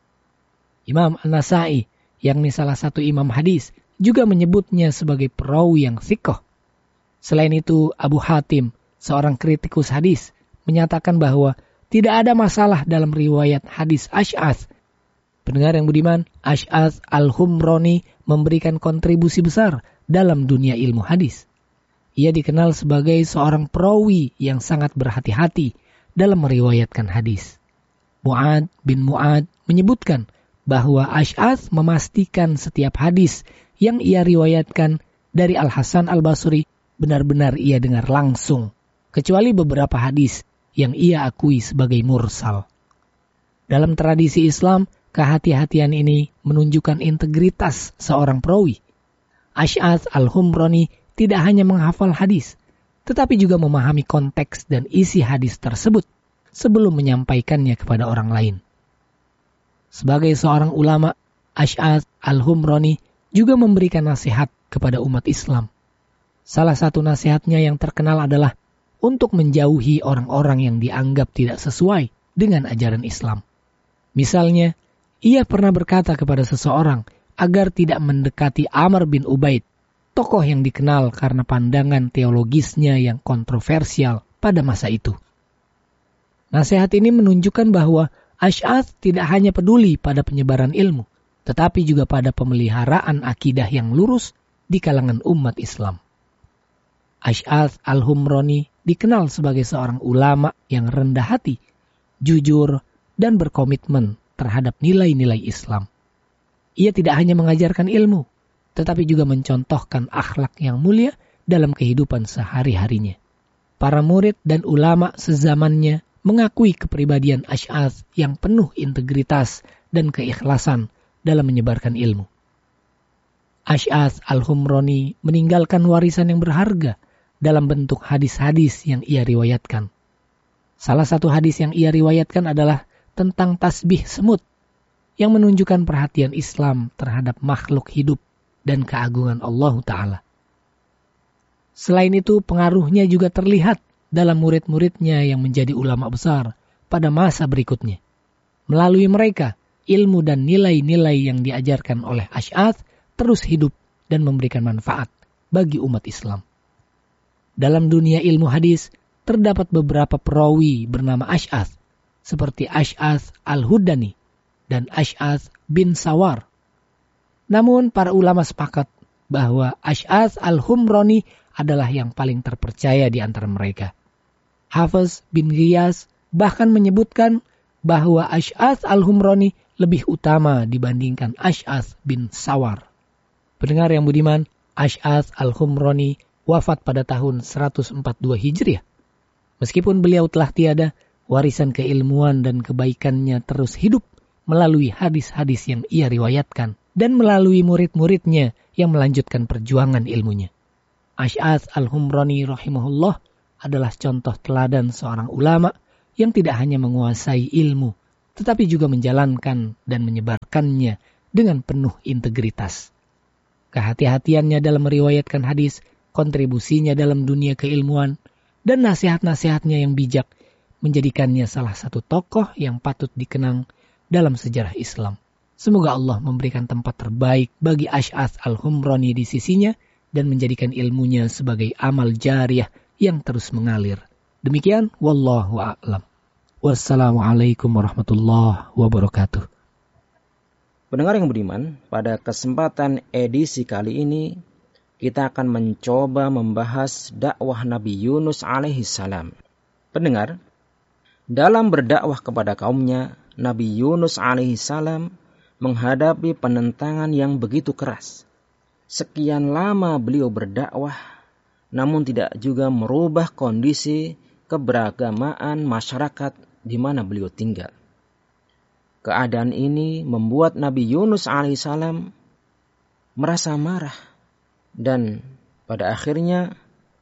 Imam An-Nasa'i, yakni salah satu imam hadis, juga menyebutnya sebagai perawi yang thiqah. Selain itu, Abu Hatim, seorang kritikus hadis, menyatakan bahwa tidak ada masalah dalam riwayat hadis Ash'ath. Pendengar yang budiman, Ash'ath Al-Humrani memberikan kontribusi besar dalam dunia ilmu hadis. Ia dikenal sebagai seorang perawi yang sangat berhati-hati dalam meriwayatkan hadis. Mu'ad bin Mu'ad menyebutkan bahwa Ash'ath memastikan setiap hadis yang ia riwayatkan dari Al-Hasan Al-Basri benar-benar ia dengar langsung, kecuali beberapa hadis yang ia akui sebagai mursal. Dalam tradisi Islam, kehati-hatian ini menunjukkan integritas seorang perawi. Ash'ath Al-Humrani tidak hanya menghafal hadis, tetapi juga memahami konteks dan isi hadis tersebut sebelum menyampaikannya kepada orang lain. Sebagai seorang ulama, Ash'ath Al-Humrani juga memberikan nasihat kepada umat Islam. Salah satu nasihatnya yang terkenal adalah untuk menjauhi orang-orang yang dianggap tidak sesuai dengan ajaran Islam. Misalnya, ia pernah berkata kepada seseorang agar tidak mendekati Amr bin Ubaid, tokoh yang dikenal karena pandangan teologisnya yang kontroversial pada masa itu. Nasihat ini menunjukkan bahwa Ash'ath tidak hanya peduli pada penyebaran ilmu, tetapi juga pada pemeliharaan akidah yang lurus di kalangan umat Islam. Ash'ath Al-Humrani dikenal sebagai seorang ulama yang rendah hati, jujur, dan berkomitmen terhadap nilai-nilai Islam. Ia tidak hanya mengajarkan ilmu, tetapi juga mencontohkan akhlak yang mulia dalam kehidupan sehari-harinya. Para murid dan ulama sezamannya mengakui kepribadian Ash'ath yang penuh integritas dan keikhlasan dalam menyebarkan ilmu. Ash'ath Al-Humrani meninggalkan warisan yang berharga dalam bentuk hadis-hadis yang ia riwayatkan. Salah satu hadis yang ia riwayatkan adalah tentang tasbih semut, yang menunjukkan perhatian Islam terhadap makhluk hidup dan keagungan Allah Ta'ala. Selain itu, pengaruhnya juga terlihat dalam murid-muridnya yang menjadi ulama besar pada masa berikutnya. Melalui mereka, ilmu dan nilai-nilai yang diajarkan oleh Ash'ath terus hidup dan memberikan manfaat bagi umat Islam. Dalam dunia ilmu hadis, terdapat beberapa perawi bernama Ash'ath, seperti Ash'ath Al-Hudani dan Ash'ath bin Sawar. Namun, para ulama sepakat bahwa Ash'ath Al-Humrani adalah yang paling terpercaya di antara mereka. Hafiz bin Ghiyas bahkan menyebutkan bahwa Ash'ath Al-Humrani lebih utama dibandingkan Ash'ath bin Sawar. Pendengar yang budiman, Ash'ath Al-Humrani wafat pada tahun seratus empat puluh dua Hijriah. Meskipun beliau telah tiada, warisan keilmuan dan kebaikannya terus hidup melalui hadis-hadis yang ia riwayatkan dan melalui murid-muridnya yang melanjutkan perjuangan ilmunya. Ash'ath al-Humrani rahimahullah adalah contoh teladan seorang ulama yang tidak hanya menguasai ilmu, tetapi juga menjalankan dan menyebarkannya dengan penuh integritas. Kehati-hatiannya dalam meriwayatkan hadis, kontribusinya dalam dunia keilmuan, dan nasihat-nasihatnya yang bijak menjadikannya salah satu tokoh yang patut dikenang dalam sejarah Islam. Semoga Allah memberikan tempat terbaik bagi Ash'ath al-Humrani di sisinya dan menjadikan ilmunya sebagai amal jariyah yang terus mengalir. Demikian, wallahu a'lam. Wassalamualaikum warahmatullahi wabarakatuh. Pendengar yang beriman, pada kesempatan edisi kali ini kita akan mencoba membahas dakwah Nabi Yunus alaihi salam. Pendengar, dalam berdakwah kepada kaumnya, Nabi Yunus alaihi salam menghadapi penentangan yang begitu keras. Sekian lama beliau berdakwah, namun tidak juga merubah kondisi keberagamaan masyarakat di mana beliau tinggal. Keadaan ini membuat Nabi Yunus alaihissalam merasa marah dan pada akhirnya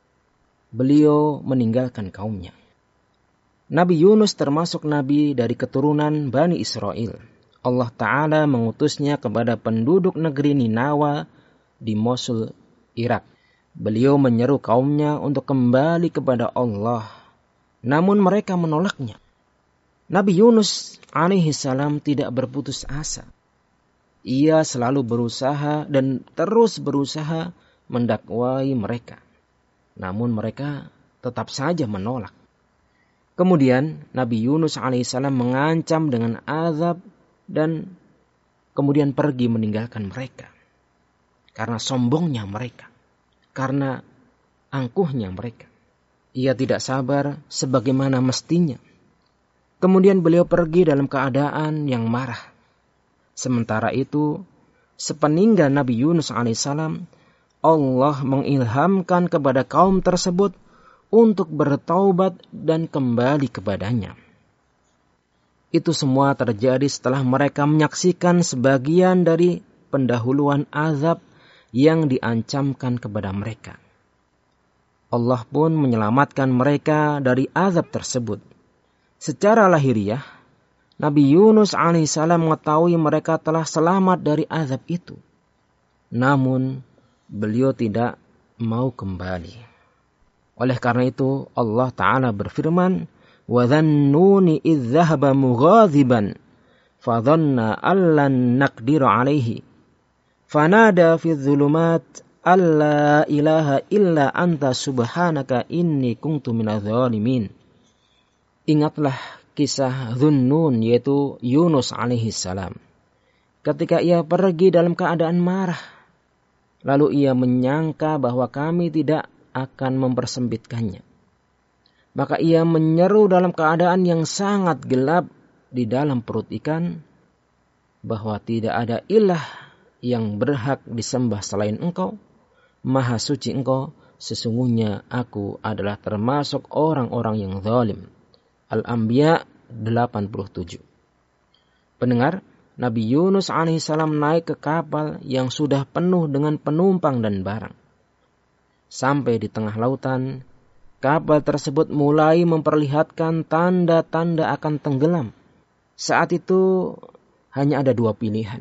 beliau meninggalkan kaumnya. Nabi Yunus termasuk nabi dari keturunan Bani Israel. Allah Ta'ala mengutusnya kepada penduduk negeri Ninawa di Mosul, Irak. Beliau menyeru kaumnya untuk kembali kepada Allah, namun mereka menolaknya. Nabi Yunus alaihi salam tidak berputus asa. Ia selalu berusaha dan terus berusaha mendakwai mereka, namun mereka tetap saja menolak. Kemudian Nabi Yunus alaihi salam mengancam dengan azab dan kemudian pergi meninggalkan mereka. Karena sombongnya mereka. Karena angkuhnya mereka. Ia tidak sabar sebagaimana mestinya. Kemudian beliau pergi dalam keadaan yang marah. Sementara itu, sepeninggal Nabi Yunus alaihissalam, Allah mengilhamkan kepada kaum tersebut untuk bertaubat dan kembali kepadanya. Itu semua terjadi setelah mereka menyaksikan sebagian dari pendahuluan azab yang diancamkan kepada mereka. Allah pun menyelamatkan mereka dari azab tersebut. Secara lahiriah, Nabi Yunus alaihissalam mengetahui mereka telah selamat dari azab itu. Namun, beliau tidak mau kembali. Oleh karena itu, Allah Ta'ala berfirman, وَذَنُّونِ إِذْ ذَهَبَ مُغَاضِبًا فَظَنَّ أَنْ لَنْ نَقْدِرَ عَلَيْهِ فَنَادَى فِي الظُّلُمَاتِ أَنْ لَا إِلَهَ إِلَّا أَنْتَ سُبْحَانَكَ إِنِّي كُنْتُ مِنَ الظَّالِمِينَ. Ingatlah kisah Dhunnun, yaitu Yunus alaihi salam. Ketika ia pergi dalam keadaan marah, lalu ia menyangka bahwa kami tidak akan mempersempitkannya. Maka ia menyeru dalam keadaan yang sangat gelap di dalam perut ikan, bahwa tidak ada ilah yang berhak disembah selain engkau, maha suci engkau, sesungguhnya aku adalah termasuk orang-orang yang zalim. Al-Anbiya delapan puluh tujuh. Pendengar, Nabi Yunus alaihissalam naik ke kapal yang sudah penuh dengan penumpang dan barang. Sampai di tengah lautan, kapal tersebut mulai memperlihatkan tanda-tanda akan tenggelam. Saat itu hanya ada dua pilihan.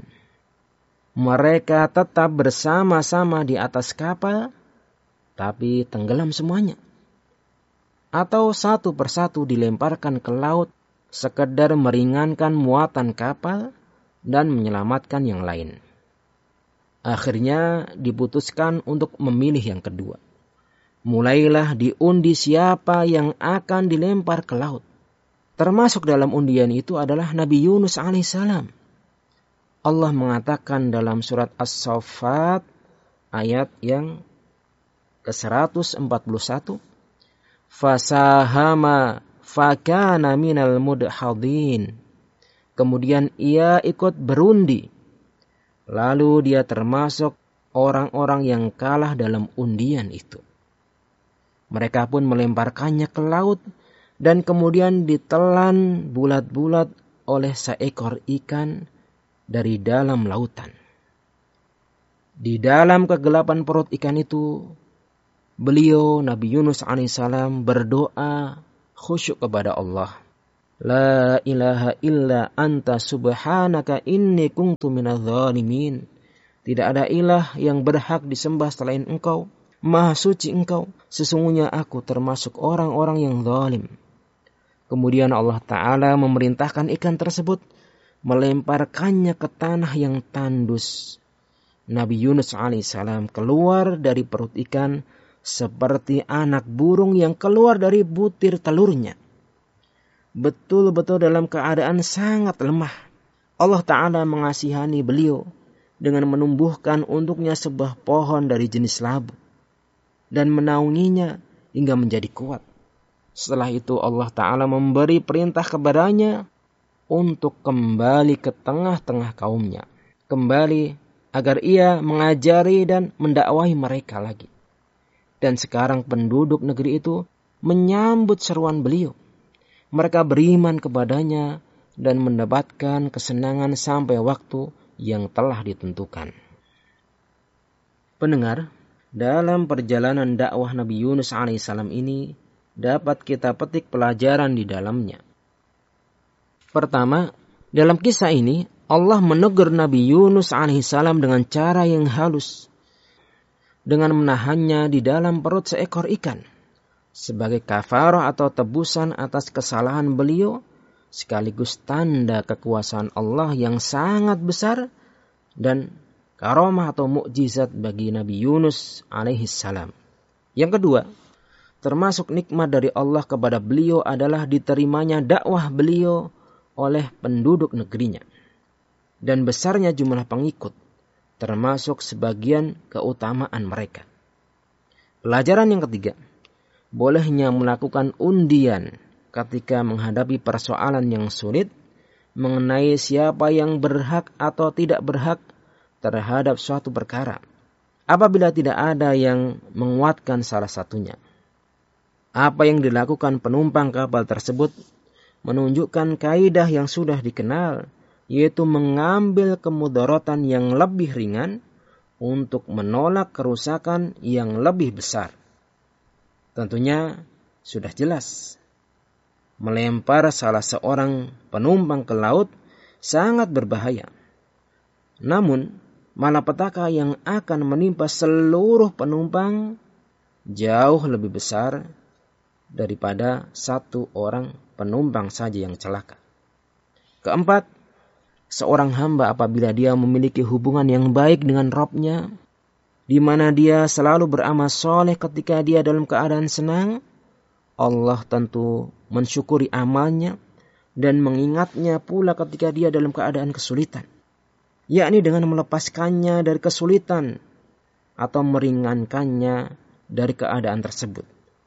Mereka tetap bersama-sama di atas kapal, tapi tenggelam semuanya. Atau satu persatu dilemparkan ke laut, sekedar meringankan muatan kapal dan menyelamatkan yang lain. Akhirnya diputuskan untuk memilih yang kedua. Mulailah diundi siapa yang akan dilempar ke laut. Termasuk dalam undian itu adalah Nabi Yunus alaihissalam. Allah mengatakan dalam surat As-Saffat ayat yang ke seratus empat puluh satu, Fasahama fakana minal mudhadin. Kemudian ia ikut berundi. Lalu dia termasuk orang-orang yang kalah dalam undian itu. Mereka pun melemparkannya ke laut dan kemudian ditelan bulat-bulat oleh seekor ikan dari dalam lautan. Di dalam kegelapan perut ikan itu, beliau Nabi Yunus alaihissalam berdoa khusyuk kepada Allah. La ilaha illa anta subhanaka inni kuntu minadh dhalimin. Tidak ada ilah yang berhak disembah selain Engkau. Maha suci Engkau. Sesungguhnya aku termasuk orang-orang yang zalim. Kemudian Allah Ta'ala memerintahkan ikan tersebut melemparkannya ke tanah yang tandus. Nabi Yunus alaihissalam keluar dari perut ikan seperti anak burung yang keluar dari butir telurnya. Betul-betul dalam keadaan sangat lemah. Allah Ta'ala mengasihani beliau dengan menumbuhkan untuknya sebuah pohon dari jenis labu dan menaunginya hingga menjadi kuat. Setelah itu Allah Ta'ala memberi perintah kepadanya untuk kembali ke tengah-tengah kaumnya. Kembali agar ia mengajari dan mendakwahi mereka lagi. Dan sekarang penduduk negeri itu menyambut seruan beliau. Mereka beriman kepadanya dan mendapatkan kesenangan sampai waktu yang telah ditentukan. Pendengar, dalam perjalanan dakwah Nabi Yunus alaihissalam ini dapat kita petik pelajaran di dalamnya. Pertama, dalam kisah ini Allah menegur Nabi Yunus alaihissalam dengan cara yang halus, dengan menahannya di dalam perut seekor ikan sebagai kafarah atau tebusan atas kesalahan beliau, sekaligus tanda kekuasaan Allah yang sangat besar dan karamah atau mukjizat bagi Nabi Yunus alaihissalam. Yang kedua, termasuk nikmat dari Allah kepada beliau adalah diterimanya dakwah beliau oleh penduduk negerinya dan besarnya jumlah pengikut, termasuk sebagian keutamaan mereka. Pelajaran yang ketiga, bolehnya melakukan undian ketika menghadapi persoalan yang sulit mengenai siapa yang berhak atau tidak berhak terhadap suatu perkara, apabila tidak ada yang menguatkan salah satunya. Apa yang dilakukan penumpang kapal tersebut menunjukkan kaidah yang sudah dikenal, yaitu mengambil kemudaratan yang lebih ringan untuk menolak kerusakan yang lebih besar. Tentunya sudah jelas, melempar salah seorang penumpang ke laut sangat berbahaya. Namun, malapetaka yang akan menimpa seluruh penumpang jauh lebih besar daripada satu orang penumpang saja yang celaka. Keempat, seorang hamba apabila dia memiliki hubungan yang baik dengan Rabb-nya, di mana dia selalu beramal soleh ketika dia dalam keadaan senang, Allah tentu mensyukuri amalnya dan mengingatnya pula ketika dia dalam keadaan kesulitan, yakni dengan melepaskannya dari kesulitan atau meringankannya dari keadaan tersebut.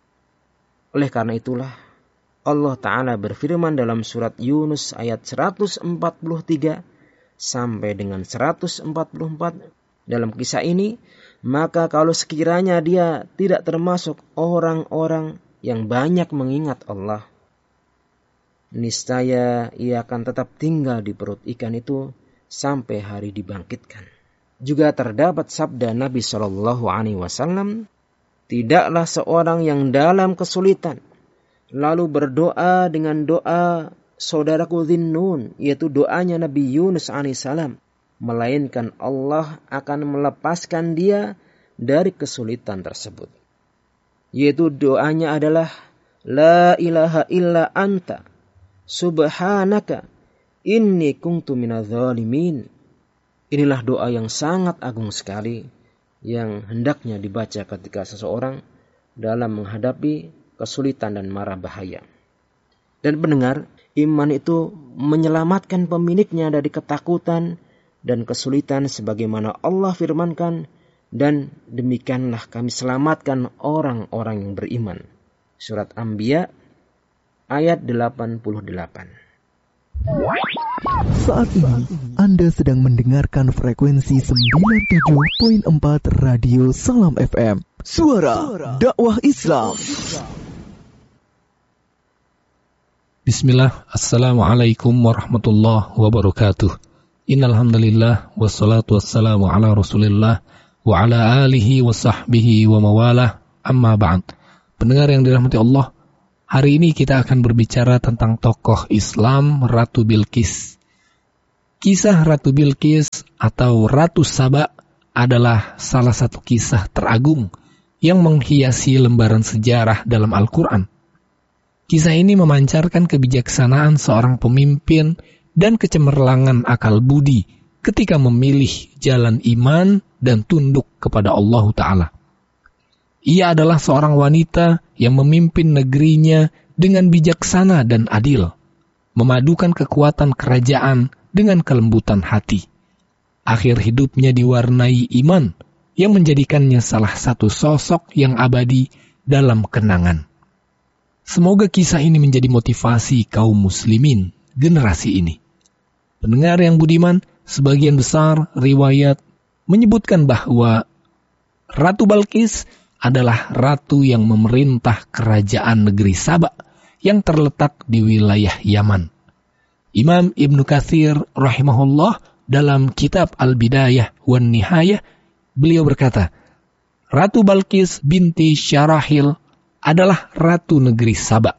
Oleh karena itulah Allah Ta'ala berfirman dalam surat Yunus ayat seratus empat puluh tiga sampai dengan seratus empat puluh empat dalam kisah ini, maka kalau sekiranya dia tidak termasuk orang-orang yang banyak mengingat Allah, niscaya ia akan tetap tinggal di perut ikan itu sampai hari dibangkitkan. Juga terdapat sabda Nabi shallallahu alaihi wasallam, tidaklah seorang yang dalam kesulitan lalu berdoa dengan doa saudaraku Dhinnun, yaitu doanya Nabi Yunus alaihissalam, melainkan Allah akan melepaskan dia dari kesulitan tersebut. Yaitu doanya adalah La ilaha illa anta subhanaka inni kuntu minadh dhalimin. Inilah doa yang sangat agung sekali yang hendaknya dibaca ketika seseorang dalam menghadapi kesulitan dan mara bahaya. Dan pendengar, iman itu menyelamatkan pemiliknya dari ketakutan dan kesulitan sebagaimana Allah firmankan, dan demikianlah kami selamatkan orang-orang yang beriman. Surat Anbiya ayat delapan puluh delapan. Saat ini Anda sedang mendengarkan frekuensi sembilan puluh tujuh koma empat Radio Salam F M, Suara Dakwah Islam. Bismillah, Assalamualaikum warahmatullahi wabarakatuh. Innal hamdalillah wassalatu wassalamu ala Rasulillah wa ala alihi wa sahbihi wa mawalah. amma ba'd. Pendengar yang dirahmati Allah, hari ini kita akan berbicara tentang tokoh Islam Ratu Bilqis. Kisah Ratu Bilqis atau Ratu Saba adalah salah satu kisah teragung yang menghiasi lembaran sejarah dalam Al-Quran. Kisah ini memancarkan kebijaksanaan seorang pemimpin dan kecemerlangan akal budi ketika memilih jalan iman dan tunduk kepada Allah Ta'ala. Ia adalah seorang wanita yang memimpin negerinya dengan bijaksana dan adil, memadukan kekuatan kerajaan dengan kelembutan hati. Akhir hidupnya diwarnai iman yang menjadikannya salah satu sosok yang abadi dalam kenangan. Semoga kisah ini menjadi motivasi kaum muslimin generasi ini. Pendengar yang budiman, sebagian besar riwayat menyebutkan bahwa Ratu Bilqis adalah ratu yang memerintah kerajaan negeri Saba yang terletak di wilayah Yaman. Imam Ibnu Katsir rahimahullah dalam kitab Al-Bidayah wan Nihayah, beliau berkata, Ratu Bilqis binti Syarahil adalah ratu negeri Saba.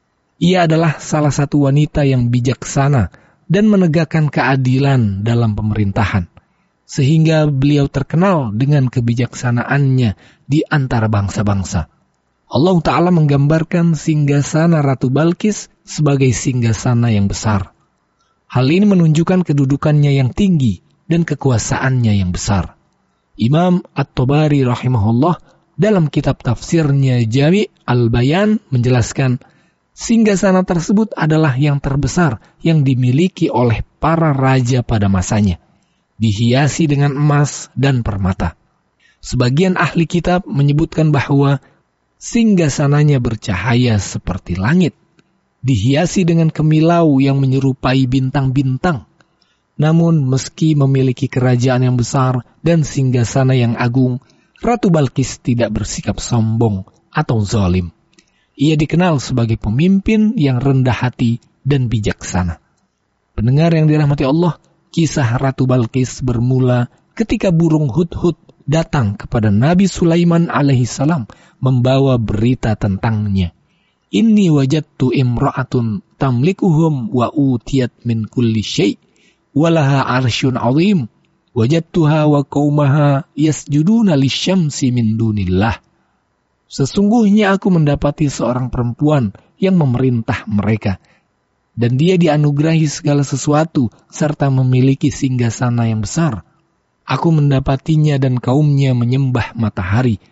Ia adalah salah satu wanita yang bijaksana dan menegakkan keadilan dalam pemerintahan, sehingga beliau terkenal dengan kebijaksanaannya di antara bangsa-bangsa. Allah Ta'ala menggambarkan singgasana Ratu Bilqis sebagai singgasana yang besar. Hal ini menunjukkan kedudukannya yang tinggi dan kekuasaannya yang besar. Imam At-Tabari rahimahullah dalam kitab tafsirnya Jami' Al-Bayan menjelaskan, singgasana tersebut adalah yang terbesar yang dimiliki oleh para raja pada masanya, dihiasi dengan emas dan permata. Sebagian ahli kitab menyebutkan bahwa singgasananya bercahaya seperti langit, dihiasi dengan kemilau yang menyerupai bintang-bintang. Namun meski memiliki kerajaan yang besar dan singgasana yang agung, Ratu Bilqis tidak bersikap sombong atau zalim. Ia dikenal sebagai pemimpin yang rendah hati dan bijaksana. Pendengar yang dirahmati Allah, kisah Ratu Bilqis bermula ketika burung hudhud datang kepada Nabi Sulaiman alaihissalam membawa berita tentangnya. Inni wajadtu imra'atun tamlikuhum wa utiyat min kulli syai' walaha arsyun 'azim. Wajadtuha wa qaumaha yasjuduna lisyamsi min dunillah. Sesungguhnya aku mendapati seorang perempuan yang memerintah mereka, dan dia dianugerahi segala sesuatu serta memiliki singgasana yang besar. Aku mendapatinya dan kaumnya menyembah matahari,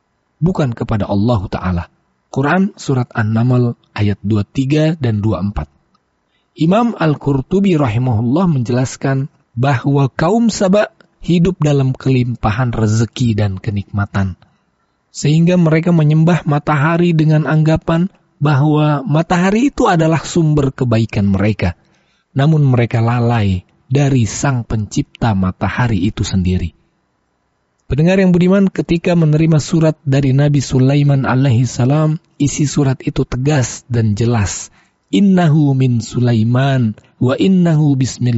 bukan kepada Allah Ta'ala. Quran Surat An-Naml ayat dua puluh tiga dan dua puluh empat. Imam Al-Qurtubi rahimahullah menjelaskan bahwa kaum Saba hidup dalam kelimpahan rezeki dan kenikmatan, sehingga mereka menyembah matahari dengan anggapan bahwa matahari itu adalah sumber kebaikan mereka. Namun mereka lalai dari sang pencipta matahari itu sendiri. Pendengar yang budiman, ketika menerima surat dari Nabi Sulaiman alaihissalam, isi surat itu tegas dan jelas. Innahu min Sulaiman wa innahu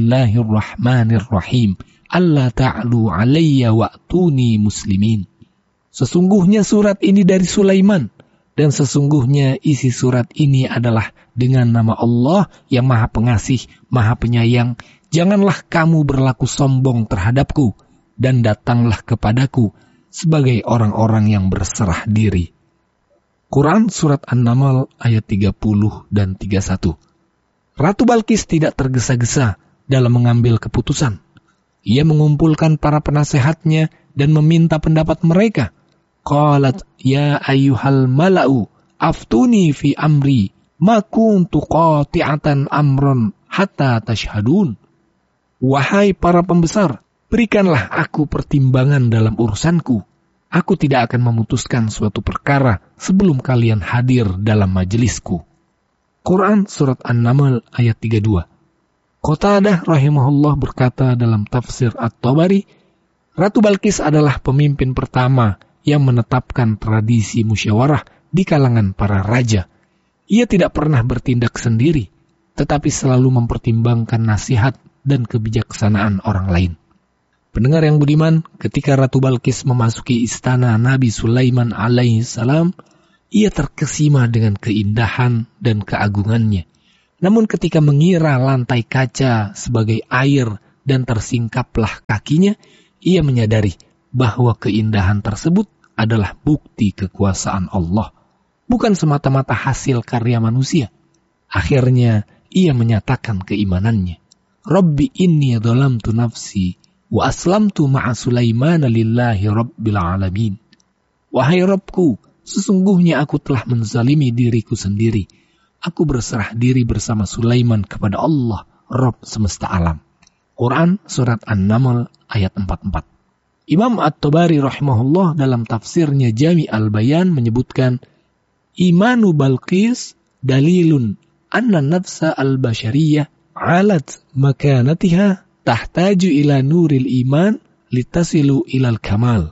bismillahirrahmanirrahim. Alla ta'lu alayya wa'tuni muslimin. Sesungguhnya surat ini dari Sulaiman, dan sesungguhnya isi surat ini adalah dengan nama Allah yang Maha Pengasih, Maha Penyayang. Janganlah kamu berlaku sombong terhadapku, dan datanglah kepadaku sebagai orang-orang yang berserah diri. Quran Surat An-Naml ayat tiga puluh dan tiga puluh satu. Ratu Bilqis tidak tergesa-gesa dalam mengambil keputusan. Ia mengumpulkan para penasehatnya dan meminta pendapat mereka. Qalat ya ayyuhal mala'u aftuni fi amri ma kuntu qati'atan amran hatta tashhadun. Wahai para pembesar, berikanlah aku pertimbangan dalam urusanku. Aku tidak akan memutuskan suatu perkara sebelum kalian hadir dalam majelisku. Quran Surat An-Naml ayat tiga puluh dua. Qatadah rahimahullah berkata dalam tafsir At-Tabari, Ratu Bilqis adalah pemimpin pertama yang menetapkan tradisi musyawarah di kalangan para raja. Ia tidak pernah bertindak sendiri, tetapi selalu mempertimbangkan nasihat dan kebijaksanaan orang lain. Pendengar yang budiman, ketika Ratu Balkis memasuki istana Nabi Sulaiman alaihissalam, ia terkesima dengan keindahan dan keagungannya. Namun ketika mengira lantai kaca sebagai air dan tersingkaplah kakinya, ia menyadari bahwa keindahan tersebut adalah bukti kekuasaan Allah, bukan semata-mata hasil karya manusia. Akhirnya ia menyatakan keimanannya. Rabbi inni dhalamtu nafsi wa aslamtu ma'a Sulaiman lillahi rabbil alamin. Wahai Rabbku, sesungguhnya aku telah menzalimi diriku sendiri. Aku berserah diri bersama Sulaiman kepada Allah, Rabb semesta alam. Quran Surat An-Naml ayat empat puluh empat. Imam At-Tabari rahimahullah dalam tafsirnya Jami' al-Bayan menyebutkan, Imanu Balqis dalilun anna nafsa al-bashariyah alat makanatiha tahtaju ila nuril iman litasilu ilal kamal.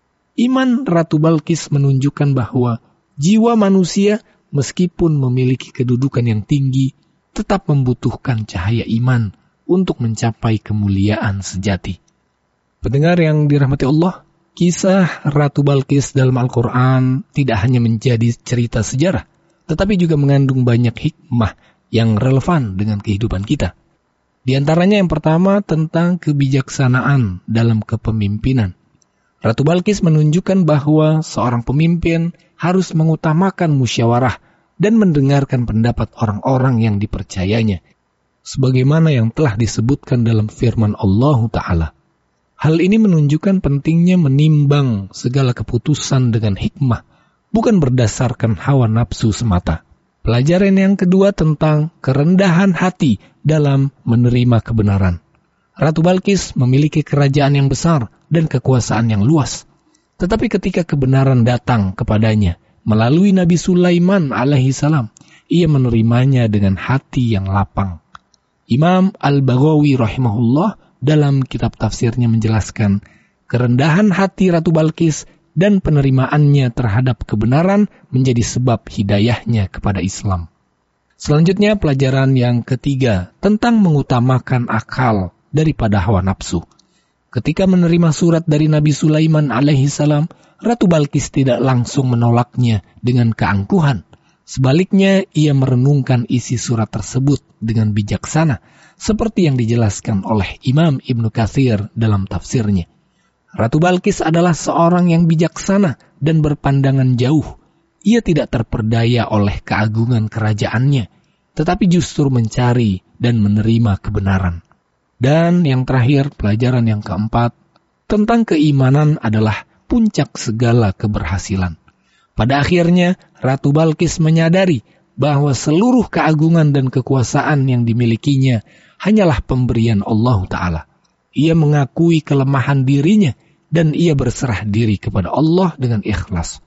Iman Ratu Balqis menunjukkan bahwa jiwa manusia meskipun memiliki kedudukan yang tinggi, tetap membutuhkan cahaya iman untuk mencapai kemuliaan sejati. Pendengar yang dirahmati Allah, kisah Ratu Balqis dalam Al-Quran tidak hanya menjadi cerita sejarah, tetapi juga mengandung banyak hikmah yang relevan dengan kehidupan kita. Di antaranya yang pertama tentang kebijaksanaan dalam kepemimpinan. Ratu Balqis menunjukkan bahwa seorang pemimpin harus mengutamakan musyawarah dan mendengarkan pendapat orang-orang yang dipercayanya, sebagaimana yang telah disebutkan dalam firman Allah Ta'ala. Hal ini menunjukkan pentingnya menimbang segala keputusan dengan hikmah, bukan berdasarkan hawa nafsu semata. Pelajaran yang kedua tentang kerendahan hati dalam menerima kebenaran. Ratu Balqis memiliki kerajaan yang besar dan kekuasaan yang luas. Tetapi ketika kebenaran datang kepadanya melalui Nabi Sulaiman alaihissalam, ia menerimanya dengan hati yang lapang. Imam Al-Baghawi rahimahullah dalam kitab tafsirnya menjelaskan, kerendahan hati Ratu Balqis dan penerimaannya terhadap kebenaran menjadi sebab hidayahnya kepada Islam. Selanjutnya pelajaran yang ketiga tentang mengutamakan akal daripada hawa nafsu. Ketika menerima surat dari Nabi Sulaiman alaihissalam, Ratu Balqis tidak langsung menolaknya dengan keangkuhan. Sebaliknya, ia merenungkan isi surat tersebut dengan bijaksana, seperti yang dijelaskan oleh Imam Ibnu Katsir dalam tafsirnya. Ratu Balqis adalah seorang yang bijaksana dan berpandangan jauh. Ia tidak terperdaya oleh keagungan kerajaannya, tetapi justru mencari dan menerima kebenaran. Dan yang terakhir, pelajaran yang keempat, tentang keimanan adalah puncak segala keberhasilan. Pada akhirnya, Ratu Balqis menyadari bahwa seluruh keagungan dan kekuasaan yang dimilikinya hanyalah pemberian Allah Ta'ala. Ia mengakui kelemahan dirinya dan ia berserah diri kepada Allah dengan ikhlas.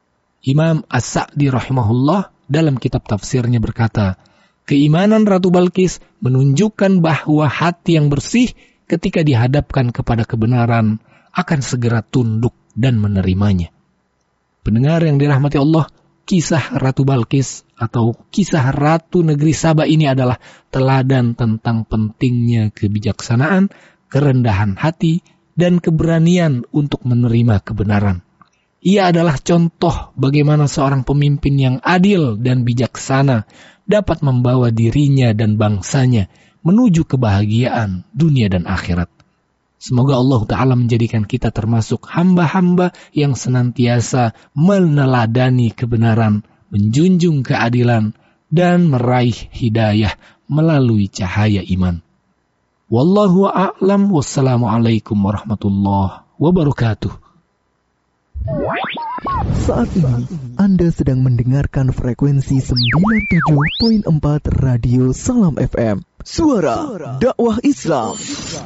Imam As-Sa'di rahimahullah dalam kitab tafsirnya berkata, keimanan Ratu Balqis menunjukkan bahwa hati yang bersih ketika dihadapkan kepada kebenaran akan segera tunduk dan menerimanya. Pendengar yang dirahmati Allah, kisah Ratu Balqis atau kisah Ratu Negeri Saba ini adalah teladan tentang pentingnya kebijaksanaan, kerendahan hati, dan keberanian untuk menerima kebenaran. Ia adalah contoh bagaimana seorang pemimpin yang adil dan bijaksana dapat membawa dirinya dan bangsanya menuju kebahagiaan dunia dan akhirat. Semoga Allah Ta'ala menjadikan kita termasuk hamba-hamba yang senantiasa meneladani kebenaran, menjunjung keadilan, dan meraih hidayah melalui cahaya iman. Wallahu a'lam, wassalamualaikum warahmatullahi wabarakatuh. Saat ini Anda sedang mendengarkan frekuensi sembilan puluh tujuh koma empat Radio Salam F M, Suara Dakwah Islam.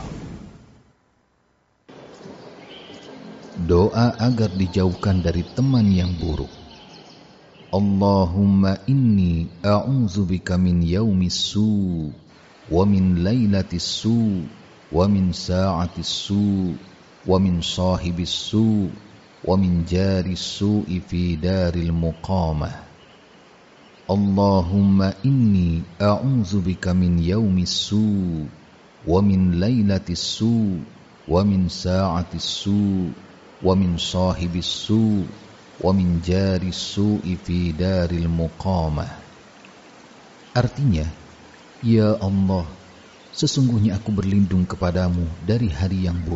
Doa agar dijauhkan dari teman yang buruk. Allahumma inni a'udzubika min yaumis su' wa min lailatis su' wa min sa'atis su' wa min sahibis su' wa min jaris su'i fi daril muqamah. Allahumma inni a'udzubika min yaumis su' wa min lailatis su' wa min sa'atis su' wa min sahibis su' wa min jaris su'i fi daril muqamah. Artinya, ya Allah, sesungguhnya aku berlindung kepadamu dari hari yang buruk,